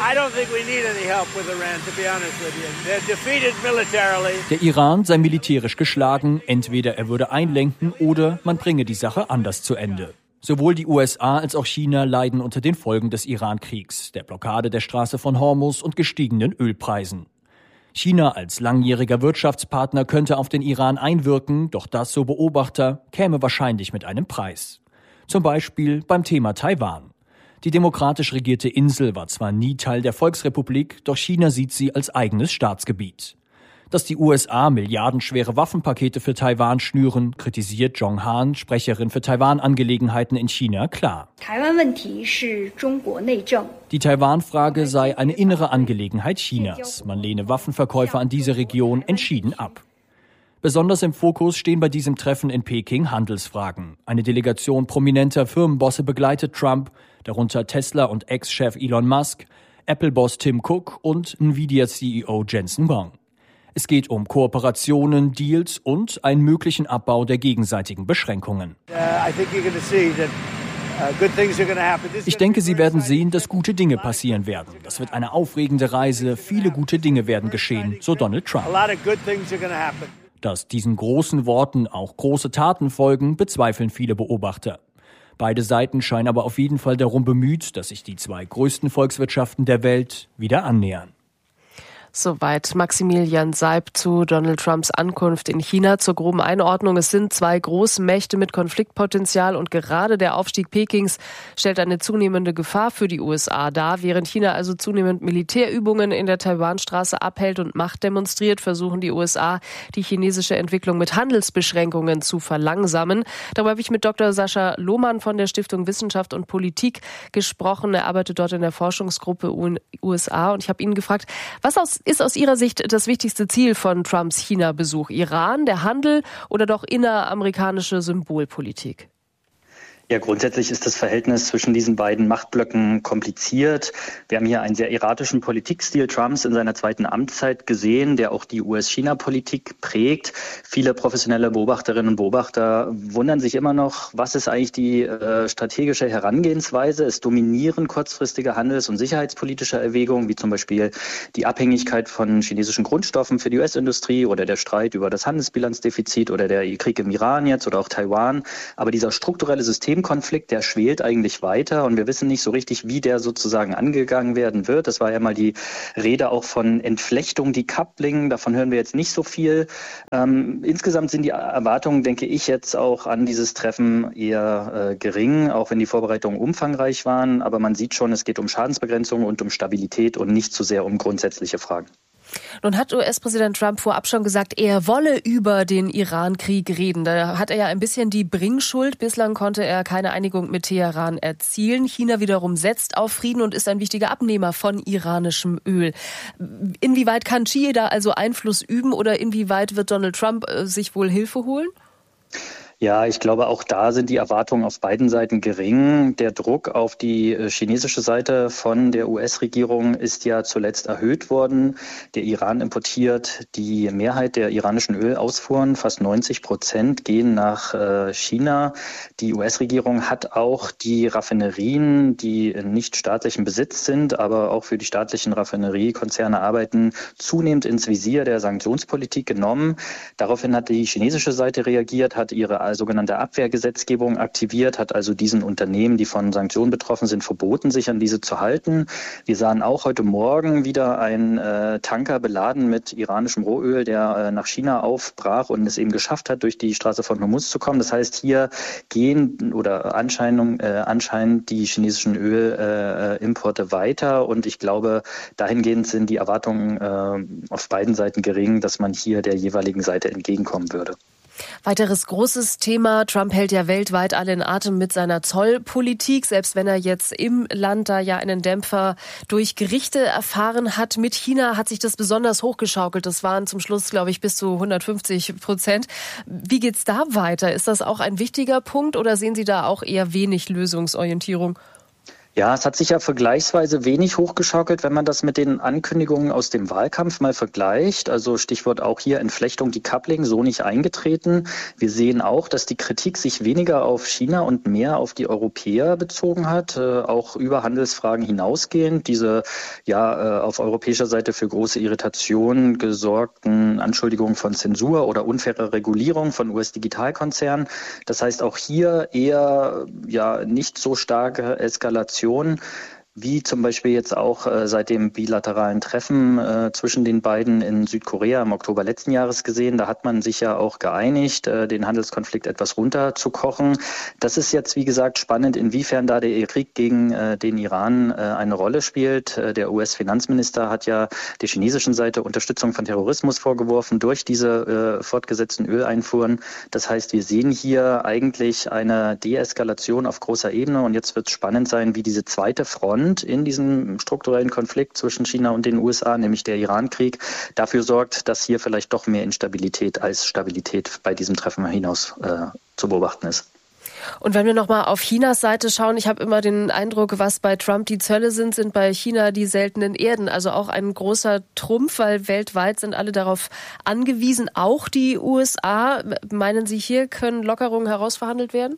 Der Iran sei militärisch geschlagen, entweder er würde einlenken oder man bringe die Sache anders zu Ende. Sowohl die USA als auch China leiden unter den Folgen des Iran-Kriegs, der Blockade der Straße von Hormuz und gestiegenen Ölpreisen. China als langjähriger Wirtschaftspartner könnte auf den Iran einwirken, doch das, so Beobachter, käme wahrscheinlich mit einem Preis. Zum Beispiel beim Thema Taiwan. Die demokratisch regierte Insel war zwar nie Teil der Volksrepublik, doch China sieht sie als eigenes Staatsgebiet. Dass die USA milliardenschwere Waffenpakete für Taiwan schnüren, kritisiert Zhong Han, Sprecherin für Taiwan-Angelegenheiten in China, klar. Die Taiwan-Frage sei eine innere Angelegenheit Chinas. Man lehne Waffenverkäufe an diese Region entschieden ab. Besonders im Fokus stehen bei diesem Treffen in Peking Handelsfragen. Eine Delegation prominenter Firmenbosse begleitet Trump, darunter Tesla und Ex-Chef Elon Musk, Apple-Boss Tim Cook und Nvidia-CEO Jensen Huang. Es geht um Kooperationen, Deals und einen möglichen Abbau der gegenseitigen Beschränkungen. Ich denke, Sie werden sehen, dass gute Dinge passieren werden. Das wird eine aufregende Reise, viele gute Dinge werden geschehen, so Donald Trump. Dass diesen großen Worten auch große Taten folgen, bezweifeln viele Beobachter. Beide Seiten scheinen aber auf jeden Fall darum bemüht, dass sich die 2 größten Volkswirtschaften der Welt wieder annähern. Soweit Maximilian Seib zu Donald Trumps Ankunft in China. Zur groben Einordnung: Es sind 2 Großmächte mit Konfliktpotenzial und gerade der Aufstieg Pekings stellt eine zunehmende Gefahr für die USA dar. Während China also zunehmend Militärübungen in der Taiwanstraße abhält und Macht demonstriert, versuchen die USA, die chinesische Entwicklung mit Handelsbeschränkungen zu verlangsamen. Darüber habe ich mit Dr. Sascha Lohmann von der Stiftung Wissenschaft und Politik gesprochen. Er arbeitet dort in der Forschungsgruppe USA und ich habe ihn gefragt, was ist aus Ihrer Sicht das wichtigste Ziel von Trumps China-Besuch? Iran, der Handel oder doch inneramerikanische Symbolpolitik? Ja, grundsätzlich ist das Verhältnis zwischen diesen beiden Machtblöcken kompliziert. Wir haben hier einen sehr erratischen Politikstil Trumps in seiner zweiten Amtszeit gesehen, der auch die US-China-Politik prägt. Viele professionelle Beobachterinnen und Beobachter wundern sich immer noch, was ist eigentlich die strategische Herangehensweise? Es dominieren kurzfristige handels- und sicherheitspolitische Erwägungen, wie zum Beispiel die Abhängigkeit von chinesischen Grundstoffen für die US-Industrie oder der Streit über das Handelsbilanzdefizit oder der Krieg im Iran jetzt oder auch Taiwan. Aber dieser strukturelle Systemkonflikt, der schwelt eigentlich weiter und wir wissen nicht so richtig, wie der sozusagen angegangen werden wird. Das war ja mal die Rede auch von Entflechtung, Decoupling. Davon hören wir jetzt nicht so viel. Insgesamt sind die Erwartungen, denke ich, jetzt auch an dieses Treffen eher gering, auch wenn die Vorbereitungen umfangreich waren. Aber man sieht schon, es geht um Schadensbegrenzung und um Stabilität und nicht so sehr um grundsätzliche Fragen. Nun hat US-Präsident Trump vorab schon gesagt, er wolle über den Iran-Krieg reden. Da hat er ja ein bisschen die Bringschuld. Bislang konnte er keine Einigung mit Teheran erzielen. China wiederum setzt auf Frieden und ist ein wichtiger Abnehmer von iranischem Öl. Inwieweit kann Xi da also Einfluss üben oder inwieweit wird Donald Trump sich wohl Hilfe holen? Ja, ich glaube, auch da sind die Erwartungen auf beiden Seiten gering. Der Druck auf die chinesische Seite von der US-Regierung ist ja zuletzt erhöht worden. Der Iran importiert die Mehrheit der iranischen Ölausfuhren, fast 90%, gehen nach China. Die US-Regierung hat auch die Raffinerien, die in nicht staatlichem Besitz sind, aber auch für die staatlichen Raffineriekonzerne arbeiten, zunehmend ins Visier der Sanktionspolitik genommen. Daraufhin hat die chinesische Seite reagiert, hat ihre sogenannte Abwehrgesetzgebung aktiviert, hat also diesen Unternehmen, die von Sanktionen betroffen sind, verboten, sich an diese zu halten. Wir sahen auch heute Morgen wieder einen Tanker beladen mit iranischem Rohöl, der nach China aufbrach und es eben geschafft hat, durch die Straße von Hormuz zu kommen. Das heißt, hier gehen oder anscheinend die chinesischen Ölimporte weiter und ich glaube, dahingehend sind die Erwartungen auf beiden Seiten gering, dass man hier der jeweiligen Seite entgegenkommen würde. Weiteres großes Thema. Trump hält ja weltweit alle in Atem mit seiner Zollpolitik. Selbst wenn er jetzt im Land da ja einen Dämpfer durch Gerichte erfahren hat. Mit China hat sich das besonders hochgeschaukelt. Das waren zum Schluss, glaube ich, bis zu 150%. Wie geht's da weiter? Ist das auch ein wichtiger Punkt oder sehen Sie da auch eher wenig Lösungsorientierung? Ja, es hat sich ja vergleichsweise wenig hochgeschaukelt, wenn man das mit den Ankündigungen aus dem Wahlkampf mal vergleicht. Also Stichwort auch hier Entflechtung, Decoupling, so nicht eingetreten. Wir sehen auch, dass die Kritik sich weniger auf China und mehr auf die Europäer bezogen hat, auch über Handelsfragen hinausgehend. Diese auf europäischer Seite für große Irritation gesorgten Anschuldigungen von Zensur oder unfairer Regulierung von US-Digitalkonzernen. Das heißt auch hier eher nicht so starke Eskalation, wie zum Beispiel jetzt auch seit dem bilateralen Treffen zwischen den beiden in Südkorea im Oktober letzten Jahres gesehen. Da hat man sich ja auch geeinigt, den Handelskonflikt etwas runterzukochen. Das ist jetzt, wie gesagt, spannend, inwiefern da der Krieg gegen den Iran eine Rolle spielt. Der US-Finanzminister hat ja der chinesischen Seite Unterstützung von Terrorismus vorgeworfen durch diese fortgesetzten Öleinfuhren. Das heißt, wir sehen hier eigentlich eine Deeskalation auf großer Ebene und jetzt wird es spannend sein, wie diese zweite Front in diesem strukturellen Konflikt zwischen China und den USA, nämlich der Iran-Krieg, dafür sorgt, dass hier vielleicht doch mehr Instabilität als Stabilität bei diesem Treffen hinaus zu beobachten ist. Und wenn wir nochmal auf Chinas Seite schauen, ich habe immer den Eindruck, was bei Trump die Zölle sind bei China die seltenen Erden. Also auch ein großer Trumpf, weil weltweit sind alle darauf angewiesen, auch die USA. Meinen Sie, hier können Lockerungen herausverhandelt werden?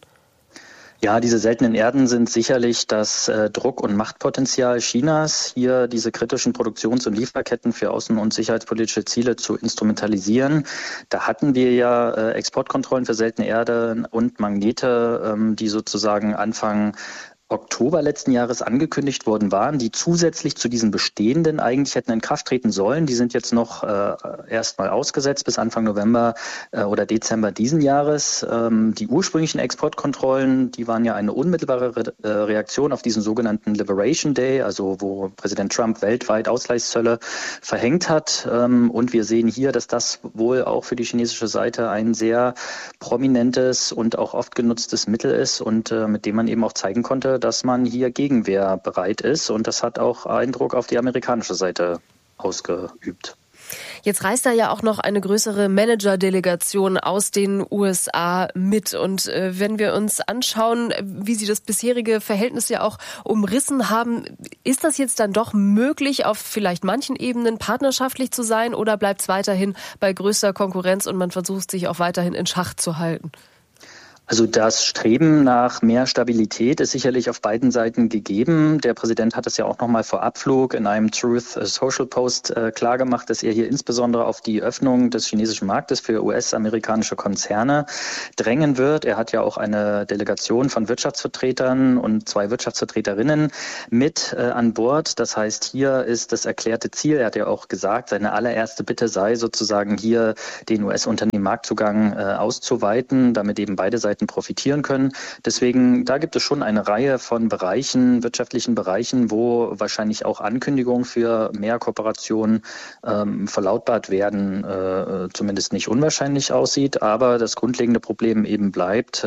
Ja, diese seltenen Erden sind sicherlich das Druck- und Machtpotenzial Chinas, hier diese kritischen Produktions- und Lieferketten für außen- und sicherheitspolitische Ziele zu instrumentalisieren. Da hatten wir ja Exportkontrollen für seltene Erden und Magnete, die sozusagen Anfang Oktober letzten Jahres angekündigt worden waren, die zusätzlich zu diesen bestehenden eigentlich hätten in Kraft treten sollen. Die sind jetzt noch erstmal ausgesetzt bis Anfang November oder Dezember diesen Jahres. Die ursprünglichen Exportkontrollen, die waren ja eine unmittelbare Reaktion auf diesen sogenannten Liberation Day, also wo Präsident Trump weltweit Ausgleichszölle verhängt hat. Und wir sehen hier, dass das wohl auch für die chinesische Seite ein sehr prominentes und auch oft genutztes Mittel ist und mit dem man eben auch zeigen konnte, dass man hier gegenwehrbereit ist. Und das hat auch Eindruck auf die amerikanische Seite ausgeübt. Jetzt reist da ja auch noch eine größere Managerdelegation aus den USA mit. Und wenn wir uns anschauen, wie Sie das bisherige Verhältnis ja auch umrissen haben, ist das jetzt dann doch möglich, auf vielleicht manchen Ebenen partnerschaftlich zu sein, oder bleibt es weiterhin bei größter Konkurrenz und man versucht sich auch weiterhin in Schach zu halten? Also das Streben nach mehr Stabilität ist sicherlich auf beiden Seiten gegeben. Der Präsident hat es ja auch nochmal vor Abflug in einem Truth Social Post klargemacht, dass er hier insbesondere auf die Öffnung des chinesischen Marktes für US-amerikanische Konzerne drängen wird. Er hat ja auch eine Delegation von Wirtschaftsvertretern und 2 Wirtschaftsvertreterinnen mit an Bord. Das heißt, hier ist das erklärte Ziel, er hat ja auch gesagt, seine allererste Bitte sei sozusagen hier den US-Unternehmen Marktzugang auszuweiten, damit eben beide Seiten profitieren können. Deswegen, da gibt es schon eine Reihe von Bereichen, wirtschaftlichen Bereichen, wo wahrscheinlich auch Ankündigungen für mehr Kooperation verlautbart werden, zumindest nicht unwahrscheinlich aussieht. Aber das grundlegende Problem eben bleibt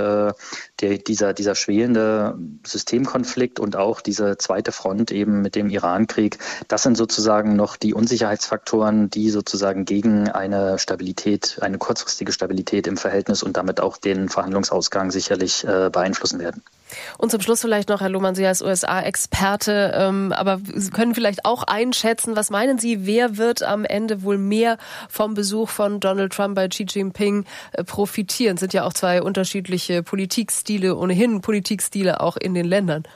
dieser schwelende Systemkonflikt und auch diese zweite Front eben mit dem Irankrieg. Das sind sozusagen noch die Unsicherheitsfaktoren, die sozusagen gegen eine Stabilität, eine kurzfristige Stabilität im Verhältnis und damit auch den Verhandlungsausgang sicherlich beeinflussen werden. Und zum Schluss vielleicht noch, Herr Lohmann, Sie als USA-Experte, aber Sie können vielleicht auch einschätzen, was meinen Sie, wer wird am Ende wohl mehr vom Besuch von Donald Trump bei Xi Jinping profitieren? Es sind ja auch 2 unterschiedliche Politikstile, ohnehin Politikstile auch in den Ländern.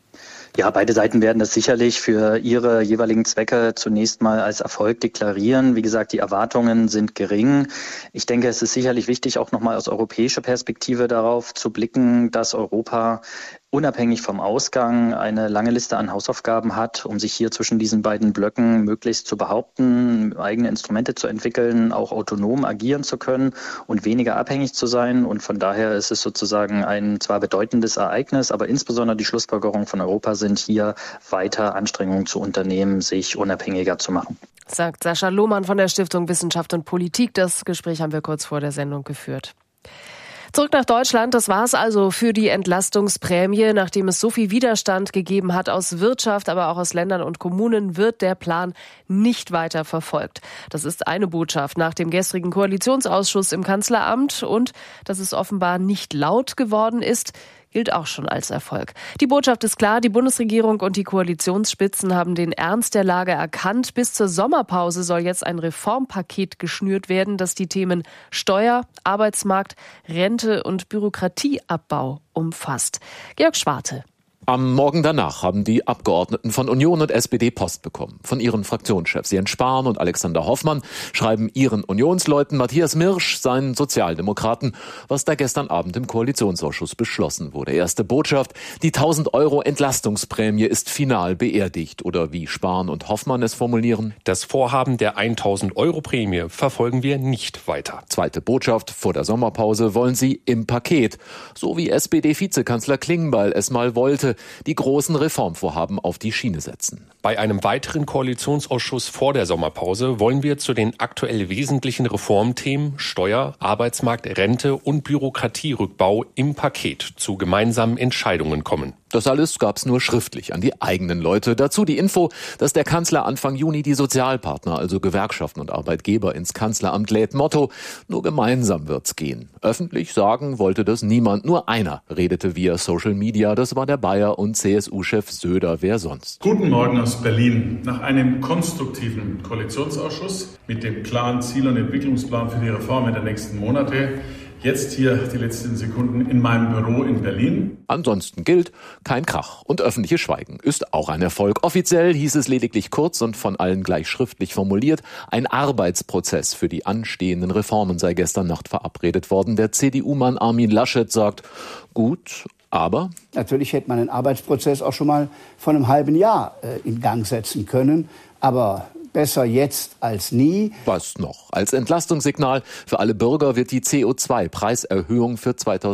Ja, beide Seiten werden das sicherlich für ihre jeweiligen Zwecke zunächst mal als Erfolg deklarieren. Wie gesagt, die Erwartungen sind gering. Ich denke, es ist sicherlich wichtig, auch nochmal aus europäischer Perspektive darauf zu blicken, dass Europa unabhängig vom Ausgang eine lange Liste an Hausaufgaben hat, um sich hier zwischen diesen beiden Blöcken möglichst zu behaupten, eigene Instrumente zu entwickeln, auch autonom agieren zu können und weniger abhängig zu sein. Und von daher ist es sozusagen ein zwar bedeutendes Ereignis, aber insbesondere die Schlussfolgerungen von Europa sind hier weiter Anstrengungen zu unternehmen, sich unabhängiger zu machen. Sagt Sascha Lohmann von der Stiftung Wissenschaft und Politik. Das Gespräch haben wir kurz vor der Sendung geführt. Zurück nach Deutschland, das war es also für die Entlastungsprämie. Nachdem es so viel Widerstand gegeben hat aus Wirtschaft, aber auch aus Ländern und Kommunen, wird der Plan nicht weiter verfolgt. Das ist eine Botschaft nach dem gestrigen Koalitionsausschuss im Kanzleramt, und dass es offenbar nicht laut geworden ist, gilt auch schon als Erfolg. Die Botschaft ist klar, die Bundesregierung und die Koalitionsspitzen haben den Ernst der Lage erkannt. Bis zur Sommerpause soll jetzt ein Reformpaket geschnürt werden, das die Themen Steuer, Arbeitsmarkt, Rente und Bürokratieabbau umfasst. Georg Schwarte. Am Morgen danach haben die Abgeordneten von Union und SPD Post bekommen. Von ihren Fraktionschefs Jens Spahn und Alexander Hoffmann schreiben ihren Unionsleuten Matthias Mirsch, seinen Sozialdemokraten, was da gestern Abend im Koalitionsausschuss beschlossen wurde. Erste Botschaft: Die 1.000 € Entlastungsprämie ist final beerdigt. Oder wie Spahn und Hoffmann es formulieren: Das Vorhaben der 1.000 € Prämie verfolgen wir nicht weiter. Zweite Botschaft: Vor der Sommerpause wollen sie im Paket, so wie SPD-Vizekanzler Klingbeil es mal wollte, die großen Reformvorhaben auf die Schiene setzen. Bei einem weiteren Koalitionsausschuss vor der Sommerpause wollen wir zu den aktuell wesentlichen Reformthemen Steuer, Arbeitsmarkt, Rente und Bürokratierückbau im Paket zu gemeinsamen Entscheidungen kommen. Das alles gab's nur schriftlich an die eigenen Leute. Dazu die Info, dass der Kanzler Anfang Juni die Sozialpartner, also Gewerkschaften und Arbeitgeber, ins Kanzleramt lädt. Motto: Nur gemeinsam wird's gehen. Öffentlich sagen wollte das niemand. Nur einer redete via Social Media. Das war der Bayer- und CSU-Chef Söder. Wer sonst? Guten Morgen aus Berlin. Nach einem konstruktiven Koalitionsausschuss mit dem klaren Ziel- und Entwicklungsplan für die Reformen der nächsten Monate jetzt hier die letzten Sekunden in meinem Büro in Berlin. Ansonsten gilt kein Krach und öffentliches Schweigen ist auch ein Erfolg. Offiziell hieß es lediglich kurz und von allen gleich schriftlich formuliert: Ein Arbeitsprozess für die anstehenden Reformen sei gestern Nacht verabredet worden. Der CDU-Mann Armin Laschet sagt: Gut, aber natürlich hätte man den Arbeitsprozess auch schon mal vor einem halben Jahr in Gang setzen können. Aber besser jetzt als nie. Was noch? Als Entlastungssignal für alle Bürger wird die CO2-Preiserhöhung für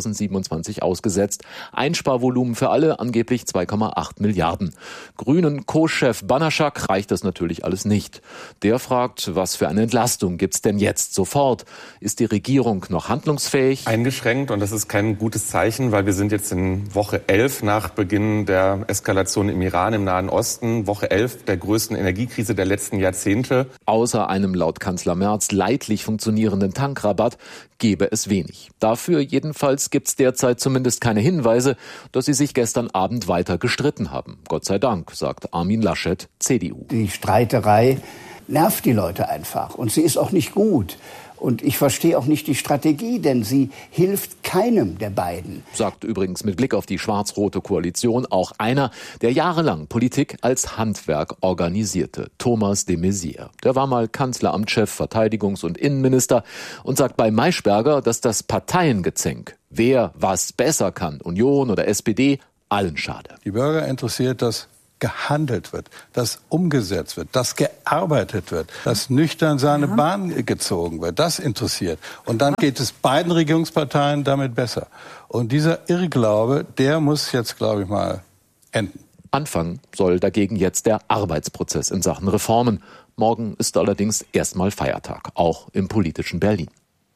2027 ausgesetzt. Einsparvolumen für alle angeblich 2,8 Milliarden. Grünen Co-Chef Banaschak reicht das natürlich alles nicht. Der fragt, was für eine Entlastung gibt's denn jetzt sofort? Ist die Regierung noch handlungsfähig? Eingeschränkt, und das ist kein gutes Zeichen, weil wir sind jetzt in Woche 11 nach Beginn der Eskalation im Iran, im Nahen Osten. Woche 11 der größten Energiekrise der letzten Jahre. Jahrzehnte. Außer einem laut Kanzler Merz leidlich funktionierenden Tankrabatt gäbe es wenig. Dafür jedenfalls gibt es derzeit zumindest keine Hinweise, dass sie sich gestern Abend weiter gestritten haben. Gott sei Dank, sagt Armin Laschet, CDU. Die Streiterei nervt die Leute einfach und sie ist auch nicht gut. Und ich verstehe auch nicht die Strategie, denn sie hilft keinem der beiden. Sagt übrigens mit Blick auf die schwarz-rote Koalition auch einer, der jahrelang Politik als Handwerk organisierte, Thomas de Maizière. Der war mal Kanzleramtschef, Verteidigungs- und Innenminister und sagt bei Maischberger, dass das Parteiengezänk, wer was besser kann, Union oder SPD, allen schade. Die Bürger interessiert das gehandelt wird, dass umgesetzt wird, dass gearbeitet wird, dass nüchtern seine Bahn gezogen wird. Das interessiert. Und dann geht es beiden Regierungsparteien damit besser. Und dieser Irrglaube, der muss jetzt, glaube ich mal, enden. Anfangen soll dagegen jetzt der Arbeitsprozess in Sachen Reformen. Morgen ist allerdings erstmal Feiertag, auch im politischen Berlin.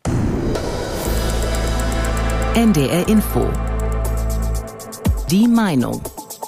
NDR Info. Die Meinung.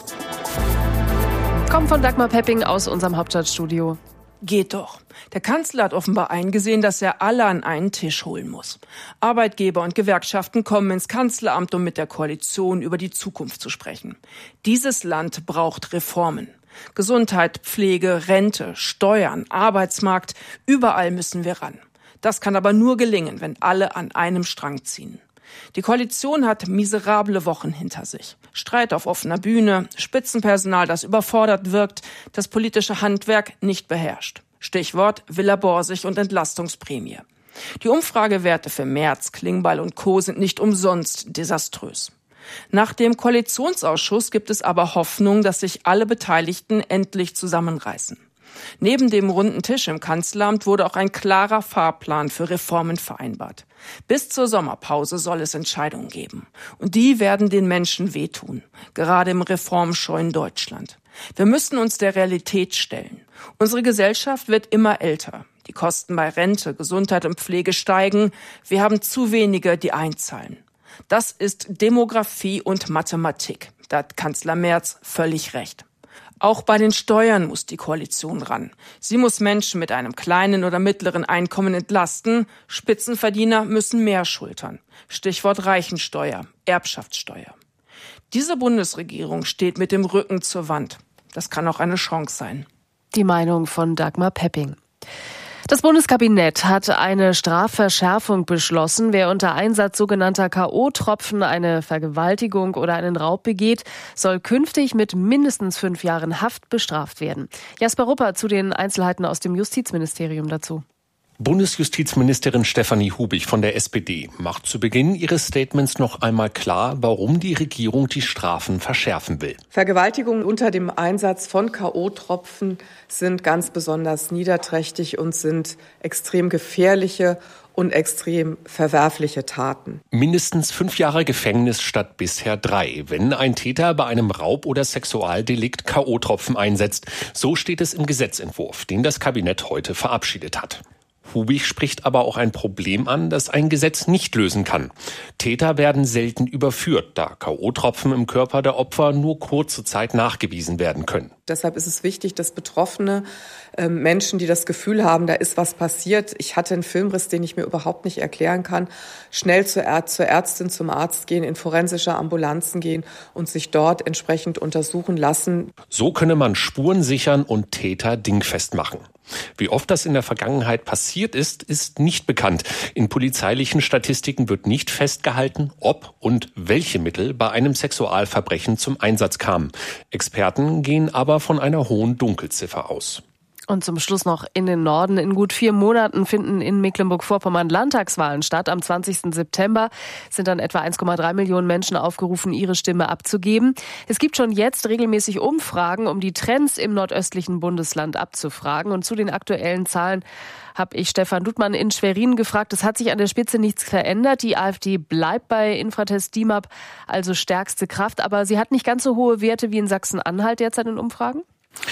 Kommt von Dagmar Pepping aus unserem Hauptstadtstudio. Geht doch. Der Kanzler hat offenbar eingesehen, dass er alle an einen Tisch holen muss. Arbeitgeber und Gewerkschaften kommen ins Kanzleramt, um mit der Koalition über die Zukunft zu sprechen. Dieses Land braucht Reformen. Gesundheit, Pflege, Rente, Steuern, Arbeitsmarkt, überall müssen wir ran. Das kann aber nur gelingen, wenn alle an einem Strang ziehen. Die Koalition hat miserable Wochen hinter sich. Streit auf offener Bühne, Spitzenpersonal, das überfordert wirkt, das politische Handwerk nicht beherrscht. Stichwort Villa Borsig und Entlastungsprämie. Die Umfragewerte für Merz, Klingbeil und Co. sind nicht umsonst desaströs. Nach dem Koalitionsausschuss gibt es aber Hoffnung, dass sich alle Beteiligten endlich zusammenreißen. Neben dem runden Tisch im Kanzleramt wurde auch ein klarer Fahrplan für Reformen vereinbart. Bis zur Sommerpause soll es Entscheidungen geben. Und die werden den Menschen wehtun, gerade im reformscheuen Deutschland. Wir müssen uns der Realität stellen. Unsere Gesellschaft wird immer älter. Die Kosten bei Rente, Gesundheit und Pflege steigen. Wir haben zu wenige, die einzahlen. Das ist Demografie und Mathematik. Da hat Kanzler Merz völlig recht. Auch bei den Steuern muss die Koalition ran. Sie muss Menschen mit einem kleinen oder mittleren Einkommen entlasten. Spitzenverdiener müssen mehr schultern. Stichwort Reichensteuer, Erbschaftssteuer. Diese Bundesregierung steht mit dem Rücken zur Wand. Das kann auch eine Chance sein. Die Meinung von Dagmar Pepping. Das Bundeskabinett hat eine Strafverschärfung beschlossen. Wer unter Einsatz sogenannter K.O.-Tropfen eine Vergewaltigung oder einen Raub begeht, soll künftig mit mindestens 5 Jahren Haft bestraft werden. Jasper Rupper zu den Einzelheiten aus dem Justizministerium dazu. Bundesjustizministerin Stefanie Hubig von der SPD macht zu Beginn ihres Statements noch einmal klar, warum die Regierung die Strafen verschärfen will. Vergewaltigungen unter dem Einsatz von K.O.-Tropfen sind ganz besonders niederträchtig und sind extrem gefährliche und extrem verwerfliche Taten. Mindestens 5 Jahre Gefängnis statt bisher 3, wenn ein Täter bei einem Raub- oder Sexualdelikt K.O.-Tropfen einsetzt. So steht es im Gesetzentwurf, den das Kabinett heute verabschiedet hat. Hubig spricht aber auch ein Problem an, das ein Gesetz nicht lösen kann. Täter werden selten überführt, da K.O.-Tropfen im Körper der Opfer nur kurze Zeit nachgewiesen werden können. Deshalb ist es wichtig, dass Betroffene Menschen, die das Gefühl haben, da ist was passiert, ich hatte einen Filmriss, den ich mir überhaupt nicht erklären kann, schnell zur Ärztin, zum Arzt gehen, in forensische Ambulanzen gehen und sich dort entsprechend untersuchen lassen. So könne man Spuren sichern und Täter dingfest machen. Wie oft das in der Vergangenheit passiert ist, ist nicht bekannt. In polizeilichen Statistiken wird nicht festgehalten, ob und welche Mittel bei einem Sexualverbrechen zum Einsatz kamen. Experten gehen aber von einer hohen Dunkelziffer aus. Und zum Schluss noch in den Norden. In gut 4 Monaten finden in Mecklenburg-Vorpommern Landtagswahlen statt. Am 20. September sind dann etwa 1,3 Millionen Menschen aufgerufen, ihre Stimme abzugeben. Es gibt schon jetzt regelmäßig Umfragen, um die Trends im nordöstlichen Bundesland abzufragen. Und zu den aktuellen Zahlen habe ich Stefan Duttmann in Schwerin gefragt. Es hat sich an der Spitze nichts verändert. Die AfD bleibt bei Infratest DIMAP also stärkste Kraft. Aber sie hat nicht ganz so hohe Werte wie in Sachsen-Anhalt derzeit in Umfragen?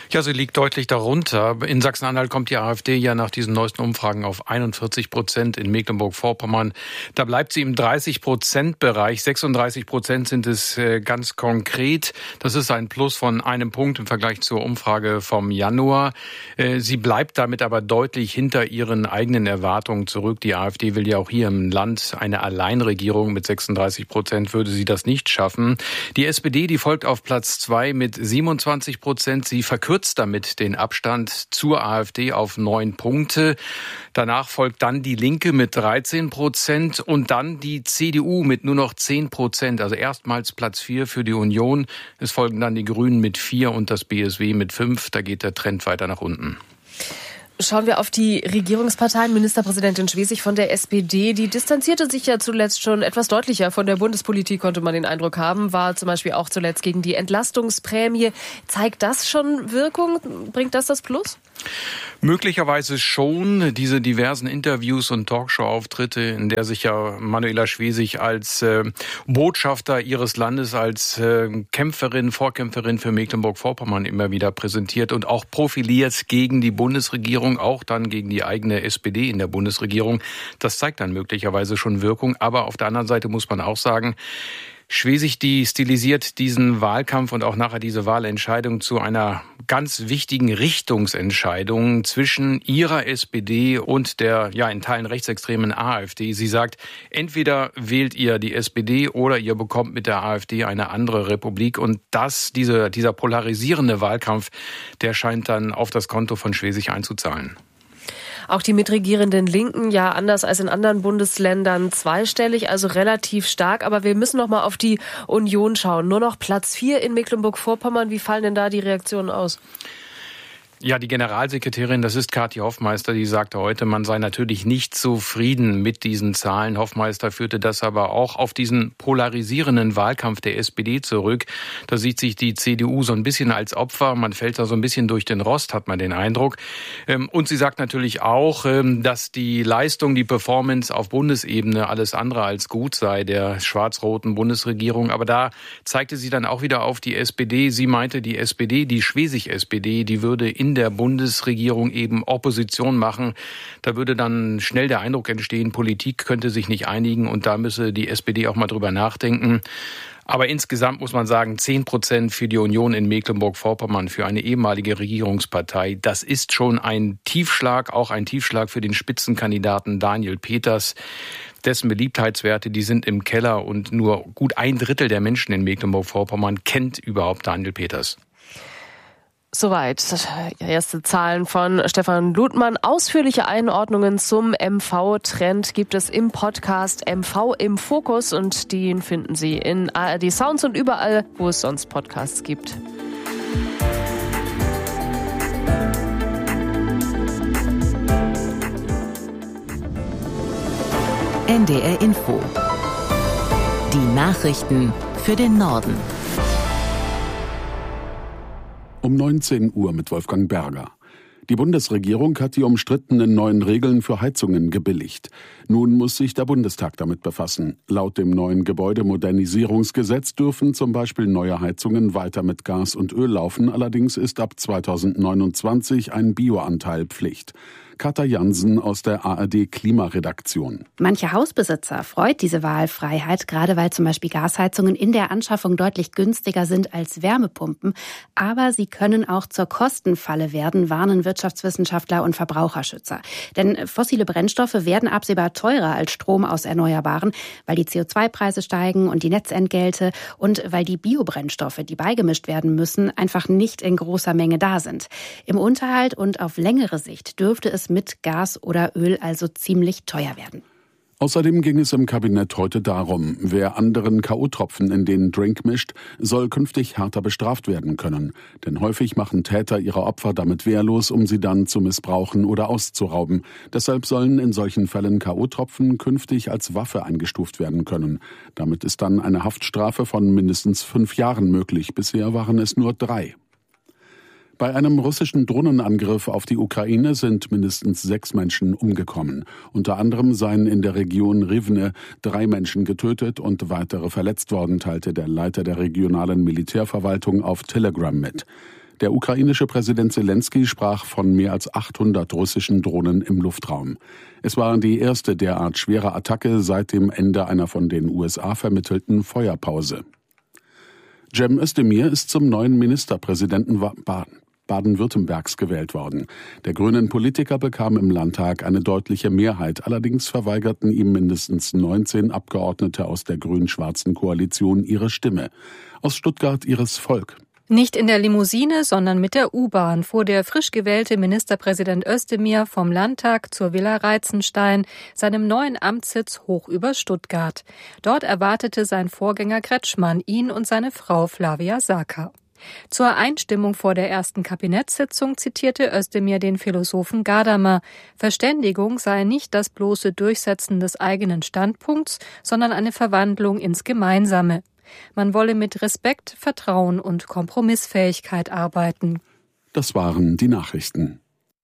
Ja, sie liegt deutlich darunter. In Sachsen-Anhalt kommt die AfD ja nach diesen neuesten Umfragen auf 41%. In Mecklenburg-Vorpommern, da bleibt sie im 30%-Bereich. 36% sind es ganz konkret. Das ist ein Plus von 1 Punkt im Vergleich zur Umfrage vom Januar. Sie bleibt damit aber deutlich hinter ihren eigenen Erwartungen zurück. Die AfD will ja auch hier im Land eine Alleinregierung. Mit 36% würde sie das nicht schaffen. Die SPD, die folgt auf Platz 2 mit 27%. Sie verkürzt damit den Abstand zur AfD auf 9 Punkte. Danach folgt dann die Linke mit 13% und dann die CDU mit nur noch 10%. Also erstmals Platz 4 für die Union. Es folgen dann die Grünen mit 4 und das BSW mit 5. Da geht der Trend weiter nach unten. Schauen wir auf die Regierungsparteien. Ministerpräsidentin Schwesig von der SPD, die distanzierte sich ja zuletzt schon etwas deutlicher von der Bundespolitik, konnte man den Eindruck haben, war zum Beispiel auch zuletzt gegen die Entlastungsprämie. Zeigt das schon Wirkung? Bringt das Plus? Möglicherweise schon. Diese diversen Interviews und Talkshow-Auftritte, in der sich ja Manuela Schwesig als Botschafter ihres Landes, als Kämpferin, Vorkämpferin für Mecklenburg-Vorpommern immer wieder präsentiert und auch profiliert gegen die Bundesregierung, auch dann gegen die eigene SPD in der Bundesregierung. Das zeigt dann möglicherweise schon Wirkung. Aber auf der anderen Seite muss man auch sagen, Schwesig, die stilisiert diesen Wahlkampf und auch nachher diese Wahlentscheidung zu einer ganz wichtigen Richtungsentscheidung zwischen ihrer SPD und der ja in Teilen rechtsextremen AfD. Sie sagt, entweder wählt ihr die SPD oder ihr bekommt mit der AfD eine andere Republik. Und dieser polarisierende Wahlkampf, der scheint dann auf das Konto von Schwesig einzuzahlen. Auch die mitregierenden Linken, ja anders als in anderen Bundesländern zweistellig, also relativ stark. Aber wir müssen noch mal auf die Union schauen. Nur noch Platz 4 in Mecklenburg-Vorpommern. Wie fallen denn da die Reaktionen aus? Ja, die Generalsekretärin, das ist Kathi Hoffmeister, die sagte heute, man sei natürlich nicht zufrieden mit diesen Zahlen. Hoffmeister führte das aber auch auf diesen polarisierenden Wahlkampf der SPD zurück. Da sieht sich die CDU so ein bisschen als Opfer. Man fällt da so ein bisschen durch den Rost, hat man den Eindruck. Und sie sagt natürlich auch, dass die Leistung, die Performance auf Bundesebene alles andere als gut sei, der schwarz-roten Bundesregierung. Aber da zeigte sie dann auch wieder auf die SPD. Sie meinte, die SPD, die Schwesig-SPD, die würde in der Bundesregierung eben Opposition machen. Da würde dann schnell der Eindruck entstehen, Politik könnte sich nicht einigen und da müsse die SPD auch mal drüber nachdenken. Aber insgesamt muss man sagen, 10% für die Union in Mecklenburg-Vorpommern, für eine ehemalige Regierungspartei. Das ist schon ein Tiefschlag, auch ein Tiefschlag für den Spitzenkandidaten Daniel Peters. Dessen Beliebtheitswerte, die sind im Keller und nur gut 1/3 der Menschen in Mecklenburg-Vorpommern kennt überhaupt Daniel Peters. Soweit erste Zahlen von Stefan Ludmann. Ausführliche Einordnungen zum MV-Trend gibt es im Podcast MV im Fokus und den finden Sie in ARD Sounds und überall, wo es sonst Podcasts gibt. NDR Info. Die Nachrichten für den Norden. Um 19 Uhr mit Wolfgang Berger. Die Bundesregierung hat die umstrittenen neuen Regeln für Heizungen gebilligt. Nun muss sich der Bundestag damit befassen. Laut dem neuen Gebäudemodernisierungsgesetz dürfen zum Beispiel neue Heizungen weiter mit Gas und Öl laufen. Allerdings ist ab 2029 ein Bioanteil Pflicht. Katja Jansen aus der ARD Klimaredaktion. Manche Hausbesitzer freut diese Wahlfreiheit, gerade weil zum Beispiel Gasheizungen in der Anschaffung deutlich günstiger sind als Wärmepumpen. Aber sie können auch zur Kostenfalle werden, warnen Wirtschaftswissenschaftler und Verbraucherschützer. Denn fossile Brennstoffe werden absehbar teurer als Strom aus Erneuerbaren, weil die CO2-Preise steigen und die Netzentgelte und weil die Biobrennstoffe, die beigemischt werden müssen, einfach nicht in großer Menge da sind. Im Unterhalt und auf längere Sicht dürfte es mit Gas oder Öl also ziemlich teuer werden. Außerdem ging es im Kabinett heute darum, wer anderen K.O.-Tropfen in den Drink mischt, soll künftig härter bestraft werden können. Denn häufig machen Täter ihre Opfer damit wehrlos, um sie dann zu missbrauchen oder auszurauben. Deshalb sollen in solchen Fällen K.O.-Tropfen künftig als Waffe eingestuft werden können. Damit ist dann eine Haftstrafe von mindestens 5 Jahren möglich. Bisher waren es nur 3. Bei einem russischen Drohnenangriff auf die Ukraine sind mindestens 6 Menschen umgekommen. Unter anderem seien in der Region Rivne 3 Menschen getötet und weitere verletzt worden, teilte der Leiter der regionalen Militärverwaltung auf Telegram mit. Der ukrainische Präsident Selenskyj sprach von mehr als 800 russischen Drohnen im Luftraum. Es war die erste derart schwere Attacke seit dem Ende einer von den USA vermittelten Feuerpause. Cem Özdemir ist zum neuen Ministerpräsidenten Baden-Württembergs gewählt worden. Der grünen Politiker bekam im Landtag eine deutliche Mehrheit. Allerdings verweigerten ihm mindestens 19 Abgeordnete aus der grün-schwarzen Koalition ihre Stimme. Aus Stuttgart Iris Volk. Nicht in der Limousine, sondern mit der U-Bahn fuhr der frisch gewählte Ministerpräsident Özdemir vom Landtag zur Villa Reizenstein, seinem neuen Amtssitz hoch über Stuttgart. Dort erwartete sein Vorgänger Kretschmann ihn und seine Frau Flavia Saka. Zur Einstimmung vor der ersten Kabinettssitzung zitierte Özdemir den Philosophen Gadamer. Verständigung sei nicht das bloße Durchsetzen des eigenen Standpunkts, sondern eine Verwandlung ins Gemeinsame. Man wolle mit Respekt, Vertrauen und Kompromissfähigkeit arbeiten. Das waren die Nachrichten.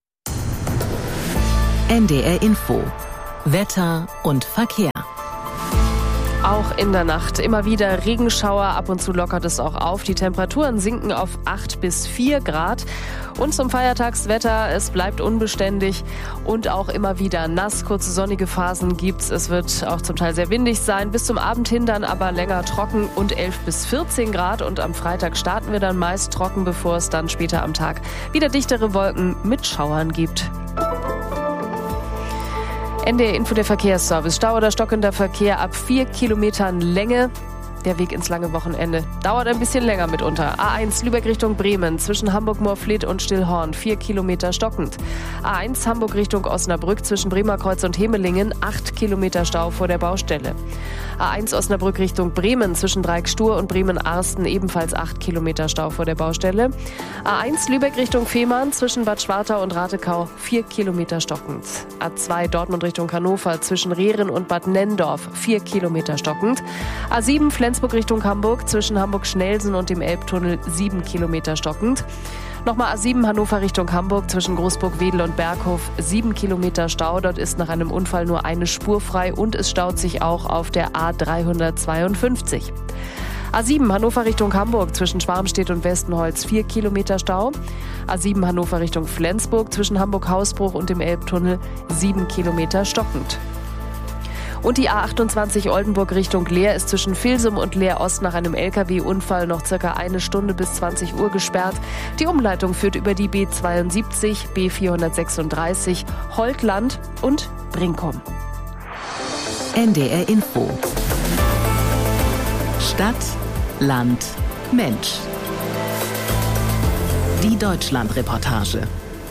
NDR Info. Wetter und Verkehr. Auch in der Nacht immer wieder Regenschauer, ab und zu lockert es auch auf. Die Temperaturen sinken auf 8 bis 4 Grad. Und zum Feiertagswetter, es bleibt unbeständig und auch immer wieder nass. Kurze sonnige Phasen gibt's. Es wird auch zum Teil sehr windig sein. Bis zum Abend hin dann aber länger trocken und 11 bis 14 Grad. Und am Freitag starten wir dann meist trocken, bevor es dann später am Tag wieder dichtere Wolken mit Schauern gibt. NDR Info, der Verkehrsservice. Stau oder stockender Verkehr ab 4 Kilometern Länge. Der Weg ins lange Wochenende dauert ein bisschen länger mitunter. A1 Lübeck Richtung Bremen zwischen Hamburg-Moorfleet und Stillhorn 4 Kilometer stockend. A1 Hamburg Richtung Osnabrück zwischen Bremerkreuz und Hemelingen 8 Kilometer Stau vor der Baustelle. A1 Osnabrück Richtung Bremen zwischen Dreieckstur und Bremen-Arsten ebenfalls 8 Kilometer Stau vor der Baustelle. A1 Lübeck Richtung Fehmarn zwischen Bad Schwartau und Ratekau 4 Kilometer stockend. A2 Dortmund Richtung Hannover zwischen Rehren und Bad Nenndorf 4 Kilometer stockend. A7 Flensburg Richtung Hamburg zwischen Hamburg-Schnelsen und dem Elbtunnel 7 Kilometer stockend. Nochmal A7 Hannover Richtung Hamburg zwischen Großburg-Wedel und Berghof 7 Kilometer Stau. Dort ist nach einem Unfall nur eine Spur frei und es staut sich auch auf der A352. A7 Hannover Richtung Hamburg zwischen Schwarmstedt und Westenholz 4 Kilometer Stau. A7 Hannover Richtung Flensburg zwischen Hamburg-Hausbruch und dem Elbtunnel 7 Kilometer stockend. Und die A28 Oldenburg Richtung Leer ist zwischen Vilsum und Leer-Ost nach einem LKW-Unfall noch circa 1 Stunde bis 20 Uhr gesperrt. Die Umleitung führt über die B72, B436, Holtland und Brinkum. NDR Info. Stadt, Land, Mensch. Die Deutschland-Reportage.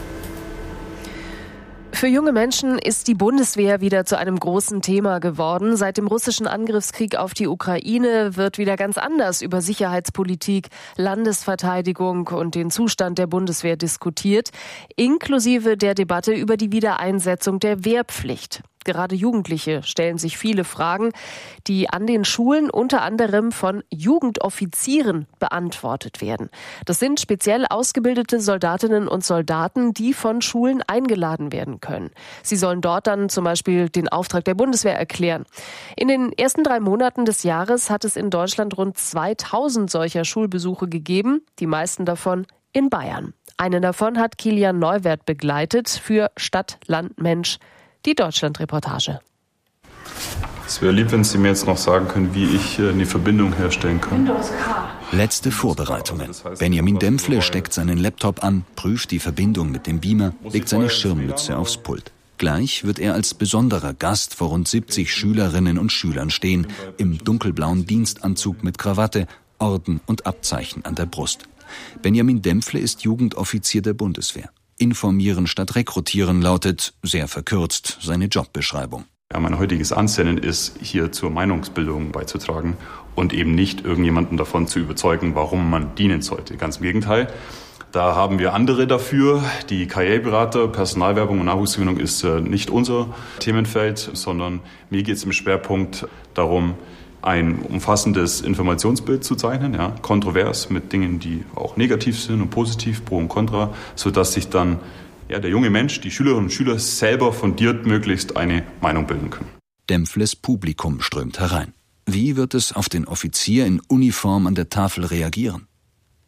Für junge Menschen ist die Bundeswehr wieder zu einem großen Thema geworden. Seit dem russischen Angriffskrieg auf die Ukraine wird wieder ganz anders über Sicherheitspolitik, Landesverteidigung und den Zustand der Bundeswehr diskutiert, inklusive der Debatte über die Wiedereinsetzung der Wehrpflicht. Gerade Jugendliche stellen sich viele Fragen, die an den Schulen unter anderem von Jugendoffizieren beantwortet werden. Das sind speziell ausgebildete Soldatinnen und Soldaten, die von Schulen eingeladen werden können. Sie sollen dort dann zum Beispiel den Auftrag der Bundeswehr erklären. In den ersten 3 Monaten des Jahres hat es in Deutschland rund 2000 solcher Schulbesuche gegeben, die meisten davon in Bayern. Einen davon hat Kilian Neuwert begleitet für Stadt, Land, Mensch. Die Deutschland-Reportage. Es wäre lieb, wenn Sie mir jetzt noch sagen können, wie ich eine Verbindung herstellen kann. Letzte Vorbereitungen. Benjamin Dempfle steckt seinen Laptop an, prüft die Verbindung mit dem Beamer, legt seine Schirmmütze aufs Pult. Gleich wird er als besonderer Gast vor rund 70 Schülerinnen und Schülern stehen, im dunkelblauen Dienstanzug mit Krawatte, Orden und Abzeichen an der Brust. Benjamin Dempfle ist Jugendoffizier der Bundeswehr. Informieren statt rekrutieren lautet, sehr verkürzt, seine Jobbeschreibung. Ja, mein heutiges Ansinnen ist, hier zur Meinungsbildung beizutragen und eben nicht irgendjemanden davon zu überzeugen, warum man dienen sollte. Ganz im Gegenteil. Da haben wir andere dafür. Die Karriereberater, Personalwerbung und Nachwuchsgewinnung ist nicht unser Themenfeld, sondern mir geht es im Schwerpunkt darum, ein umfassendes Informationsbild zu zeichnen, ja, kontrovers mit Dingen, die auch negativ sind und positiv, pro und contra, sodass sich dann der junge Mensch, die Schülerinnen und Schüler selber fundiert möglichst eine Meinung bilden können. Dempfles Publikum strömt herein. Wie wird es auf den Offizier in Uniform an der Tafel reagieren?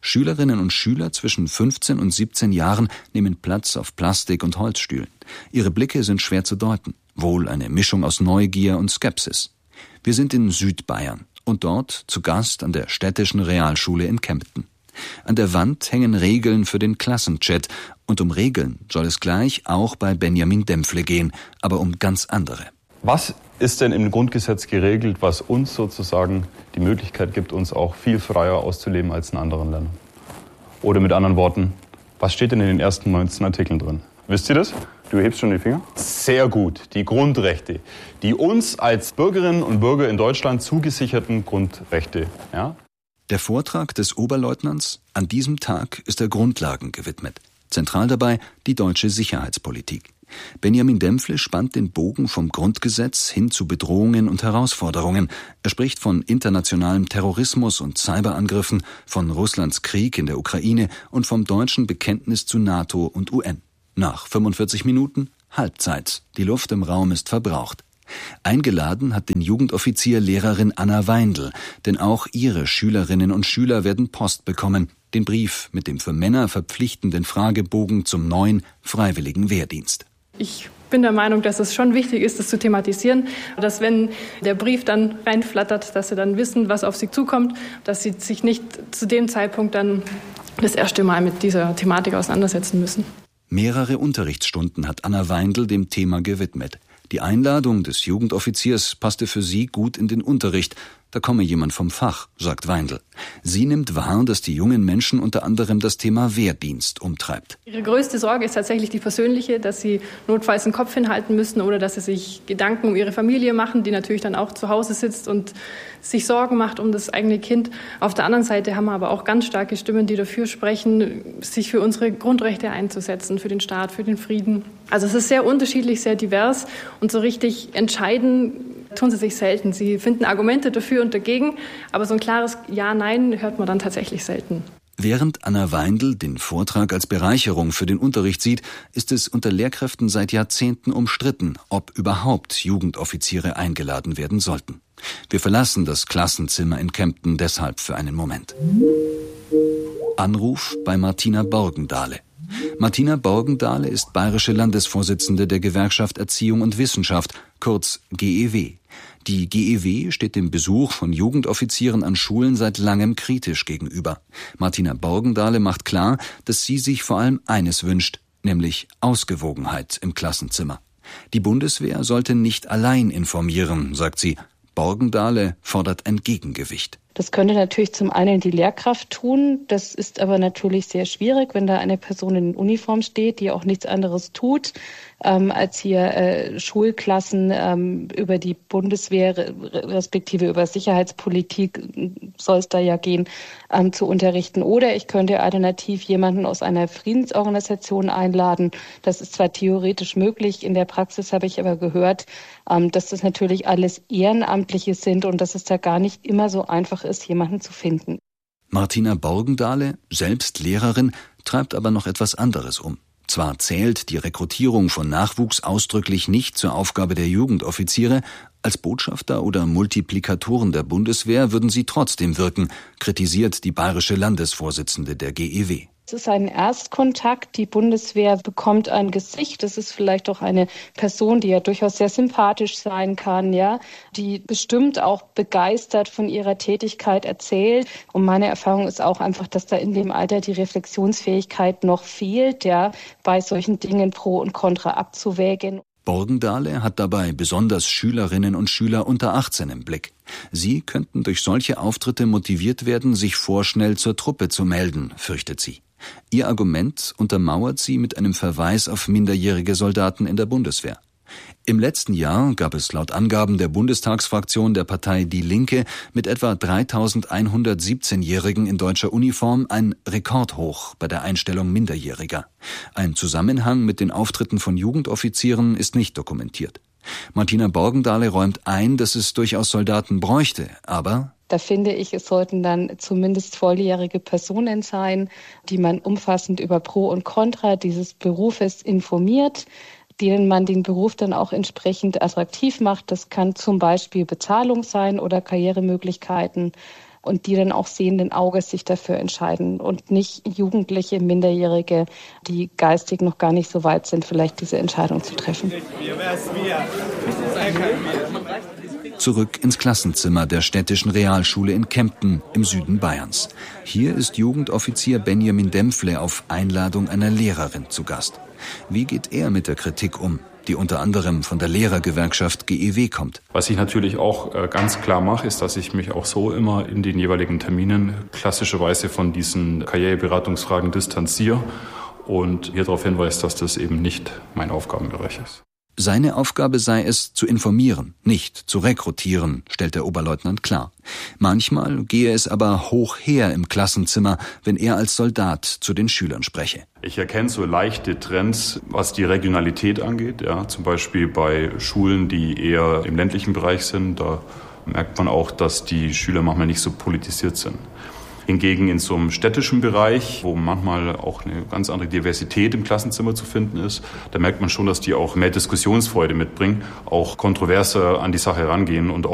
Schülerinnen und Schüler zwischen 15 und 17 Jahren nehmen Platz auf Plastik- und Holzstühlen. Ihre Blicke sind schwer zu deuten, wohl eine Mischung aus Neugier und Skepsis. Wir sind in Südbayern und dort zu Gast an der städtischen Realschule in Kempten. An der Wand hängen Regeln für den Klassenchat und um Regeln soll es gleich auch bei Benjamin Dempfle gehen, aber um ganz andere. Was ist denn im Grundgesetz geregelt, was uns sozusagen die Möglichkeit gibt, uns auch viel freier auszuleben als in anderen Ländern? Oder mit anderen Worten, was steht denn in den ersten 19 Artikeln drin? Wisst ihr das? Du hebst schon die Finger? Sehr gut. Die Grundrechte. Die uns als Bürgerinnen und Bürger in Deutschland zugesicherten Grundrechte. Ja? Der Vortrag des Oberleutnants an diesem Tag ist der Grundlagen gewidmet. Zentral dabei die deutsche Sicherheitspolitik. Benjamin Dempfle spannt den Bogen vom Grundgesetz hin zu Bedrohungen und Herausforderungen. Er spricht von internationalem Terrorismus und Cyberangriffen, von Russlands Krieg in der Ukraine und vom deutschen Bekenntnis zu NATO und UN. Nach 45 Minuten Halbzeit. Die Luft im Raum ist verbraucht. Eingeladen hat den Jugendoffizier Lehrerin Anna Weindl, denn auch ihre Schülerinnen und Schüler werden Post bekommen, den Brief mit dem für Männer verpflichtenden Fragebogen zum neuen freiwilligen Wehrdienst. Ich bin der Meinung, dass es schon wichtig ist, das zu thematisieren, dass wenn der Brief dann reinflattert, dass sie dann wissen, was auf sie zukommt, dass sie sich nicht zu dem Zeitpunkt dann das erste Mal mit dieser Thematik auseinandersetzen müssen. Mehrere Unterrichtsstunden hat Anna Weindl dem Thema gewidmet. Die Einladung des Jugendoffiziers passte für sie gut in den Unterricht. Da komme jemand vom Fach, sagt Weindl. Sie nimmt wahr, dass die jungen Menschen unter anderem das Thema Wehrdienst umtreibt. Ihre größte Sorge ist tatsächlich die persönliche, dass sie notfalls den Kopf hinhalten müssen oder dass sie sich Gedanken um ihre Familie machen, die natürlich dann auch zu Hause sitzt und sich Sorgen macht um das eigene Kind. Auf der anderen Seite haben wir aber auch ganz starke Stimmen, die dafür sprechen, sich für unsere Grundrechte einzusetzen, für den Staat, für den Frieden. Also es ist sehr unterschiedlich, sehr divers und so richtig entscheiden tun sie sich selten. Sie finden Argumente dafür und dagegen, aber so ein klares Ja-Nein hört man dann tatsächlich selten. Während Anna Weindl den Vortrag als Bereicherung für den Unterricht sieht, ist es unter Lehrkräften seit Jahrzehnten umstritten, ob überhaupt Jugendoffiziere eingeladen werden sollten. Wir verlassen das Klassenzimmer in Kempten deshalb für einen Moment. Anruf bei Martina Borgendahle. Martina Borgendahle ist bayerische Landesvorsitzende der Gewerkschaft Erziehung und Wissenschaft, kurz GEW. Die GEW steht dem Besuch von Jugendoffizieren an Schulen seit langem kritisch gegenüber. Martina Borgendahle macht klar, dass sie sich vor allem eines wünscht, nämlich Ausgewogenheit im Klassenzimmer. Die Bundeswehr sollte nicht allein informieren, sagt sie. Borgendahle fordert ein Gegengewicht. Das könnte natürlich zum einen die Lehrkraft tun. Das ist aber natürlich sehr schwierig, wenn da eine Person in Uniform steht, die auch nichts anderes tut, als hier Schulklassen über die Bundeswehr respektive über Sicherheitspolitik soll es da ja gehen, zu unterrichten. Oder ich könnte alternativ jemanden aus einer Friedensorganisation einladen. Das ist zwar theoretisch möglich, in der Praxis habe ich aber gehört, dass das natürlich alles Ehrenamtliche sind und dass es da gar nicht immer so einfach ist, jemanden zu finden. Martina Borgendahle, selbst Lehrerin, treibt aber noch etwas anderes um. Zwar zählt die Rekrutierung von Nachwuchs ausdrücklich nicht zur Aufgabe der Jugendoffiziere, als Botschafter oder Multiplikatoren der Bundeswehr würden sie trotzdem wirken, kritisiert die bayerische Landesvorsitzende der GEW. Es ist ein Erstkontakt. Die Bundeswehr bekommt ein Gesicht. Das ist vielleicht auch eine Person, die ja durchaus sehr sympathisch sein kann, ja, die bestimmt auch begeistert von ihrer Tätigkeit erzählt. Und meine Erfahrung ist auch einfach, dass da in dem Alter die Reflexionsfähigkeit noch fehlt, ja, bei solchen Dingen Pro und Contra abzuwägen. Borgendahle hat dabei besonders Schülerinnen und Schüler unter 18 im Blick. Sie könnten durch solche Auftritte motiviert werden, sich vorschnell zur Truppe zu melden, fürchtet sie. Ihr Argument untermauert sie mit einem Verweis auf minderjährige Soldaten in der Bundeswehr. Im letzten Jahr gab es laut Angaben der Bundestagsfraktion der Partei Die Linke mit etwa 3.100 17-Jährigen in deutscher Uniform ein Rekordhoch bei der Einstellung Minderjähriger. Ein Zusammenhang mit den Auftritten von Jugendoffizieren ist nicht dokumentiert. Martina Borgendahle räumt ein, dass es durchaus Soldaten bräuchte, aber da finde ich, es sollten dann zumindest volljährige Personen sein, die man umfassend über Pro und Contra dieses Berufes informiert, denen man den Beruf dann auch entsprechend attraktiv macht. Das kann zum Beispiel Bezahlung sein oder Karrieremöglichkeiten. und die dann auch sehenden Auges sich dafür entscheiden und nicht Jugendliche, Minderjährige, die geistig noch gar nicht so weit sind, vielleicht diese Entscheidung zu treffen. Zurück ins Klassenzimmer der städtischen Realschule in Kempten im Süden Bayerns. Hier ist Jugendoffizier Benjamin Dempfle auf Einladung einer Lehrerin zu Gast. Wie geht er mit der Kritik um, die unter anderem von der Lehrergewerkschaft GEW kommt? Was ich natürlich auch ganz klar mache, ist, dass ich mich auch so immer in den jeweiligen Terminen klassischerweise von diesen Karriereberatungsfragen distanziere und hier darauf hinweise, dass das eben nicht mein Aufgabenbereich ist. Seine Aufgabe sei es, zu informieren, nicht zu rekrutieren, stellt der Oberleutnant klar. Manchmal gehe es aber hoch her im Klassenzimmer, wenn er als Soldat zu den Schülern spreche. Ich erkenne so leichte Trends, was die Regionalität angeht. Ja, zum Beispiel bei Schulen, die eher im ländlichen Bereich sind. Da merkt man auch, dass die Schüler manchmal nicht so politisiert sind. Hingegen in so einem städtischen Bereich, wo manchmal auch eine ganz andere Diversität im Klassenzimmer zu finden ist, da merkt man schon, dass die auch mehr Diskussionsfreude mitbringen, auch kontroverser an die Sache rangehen und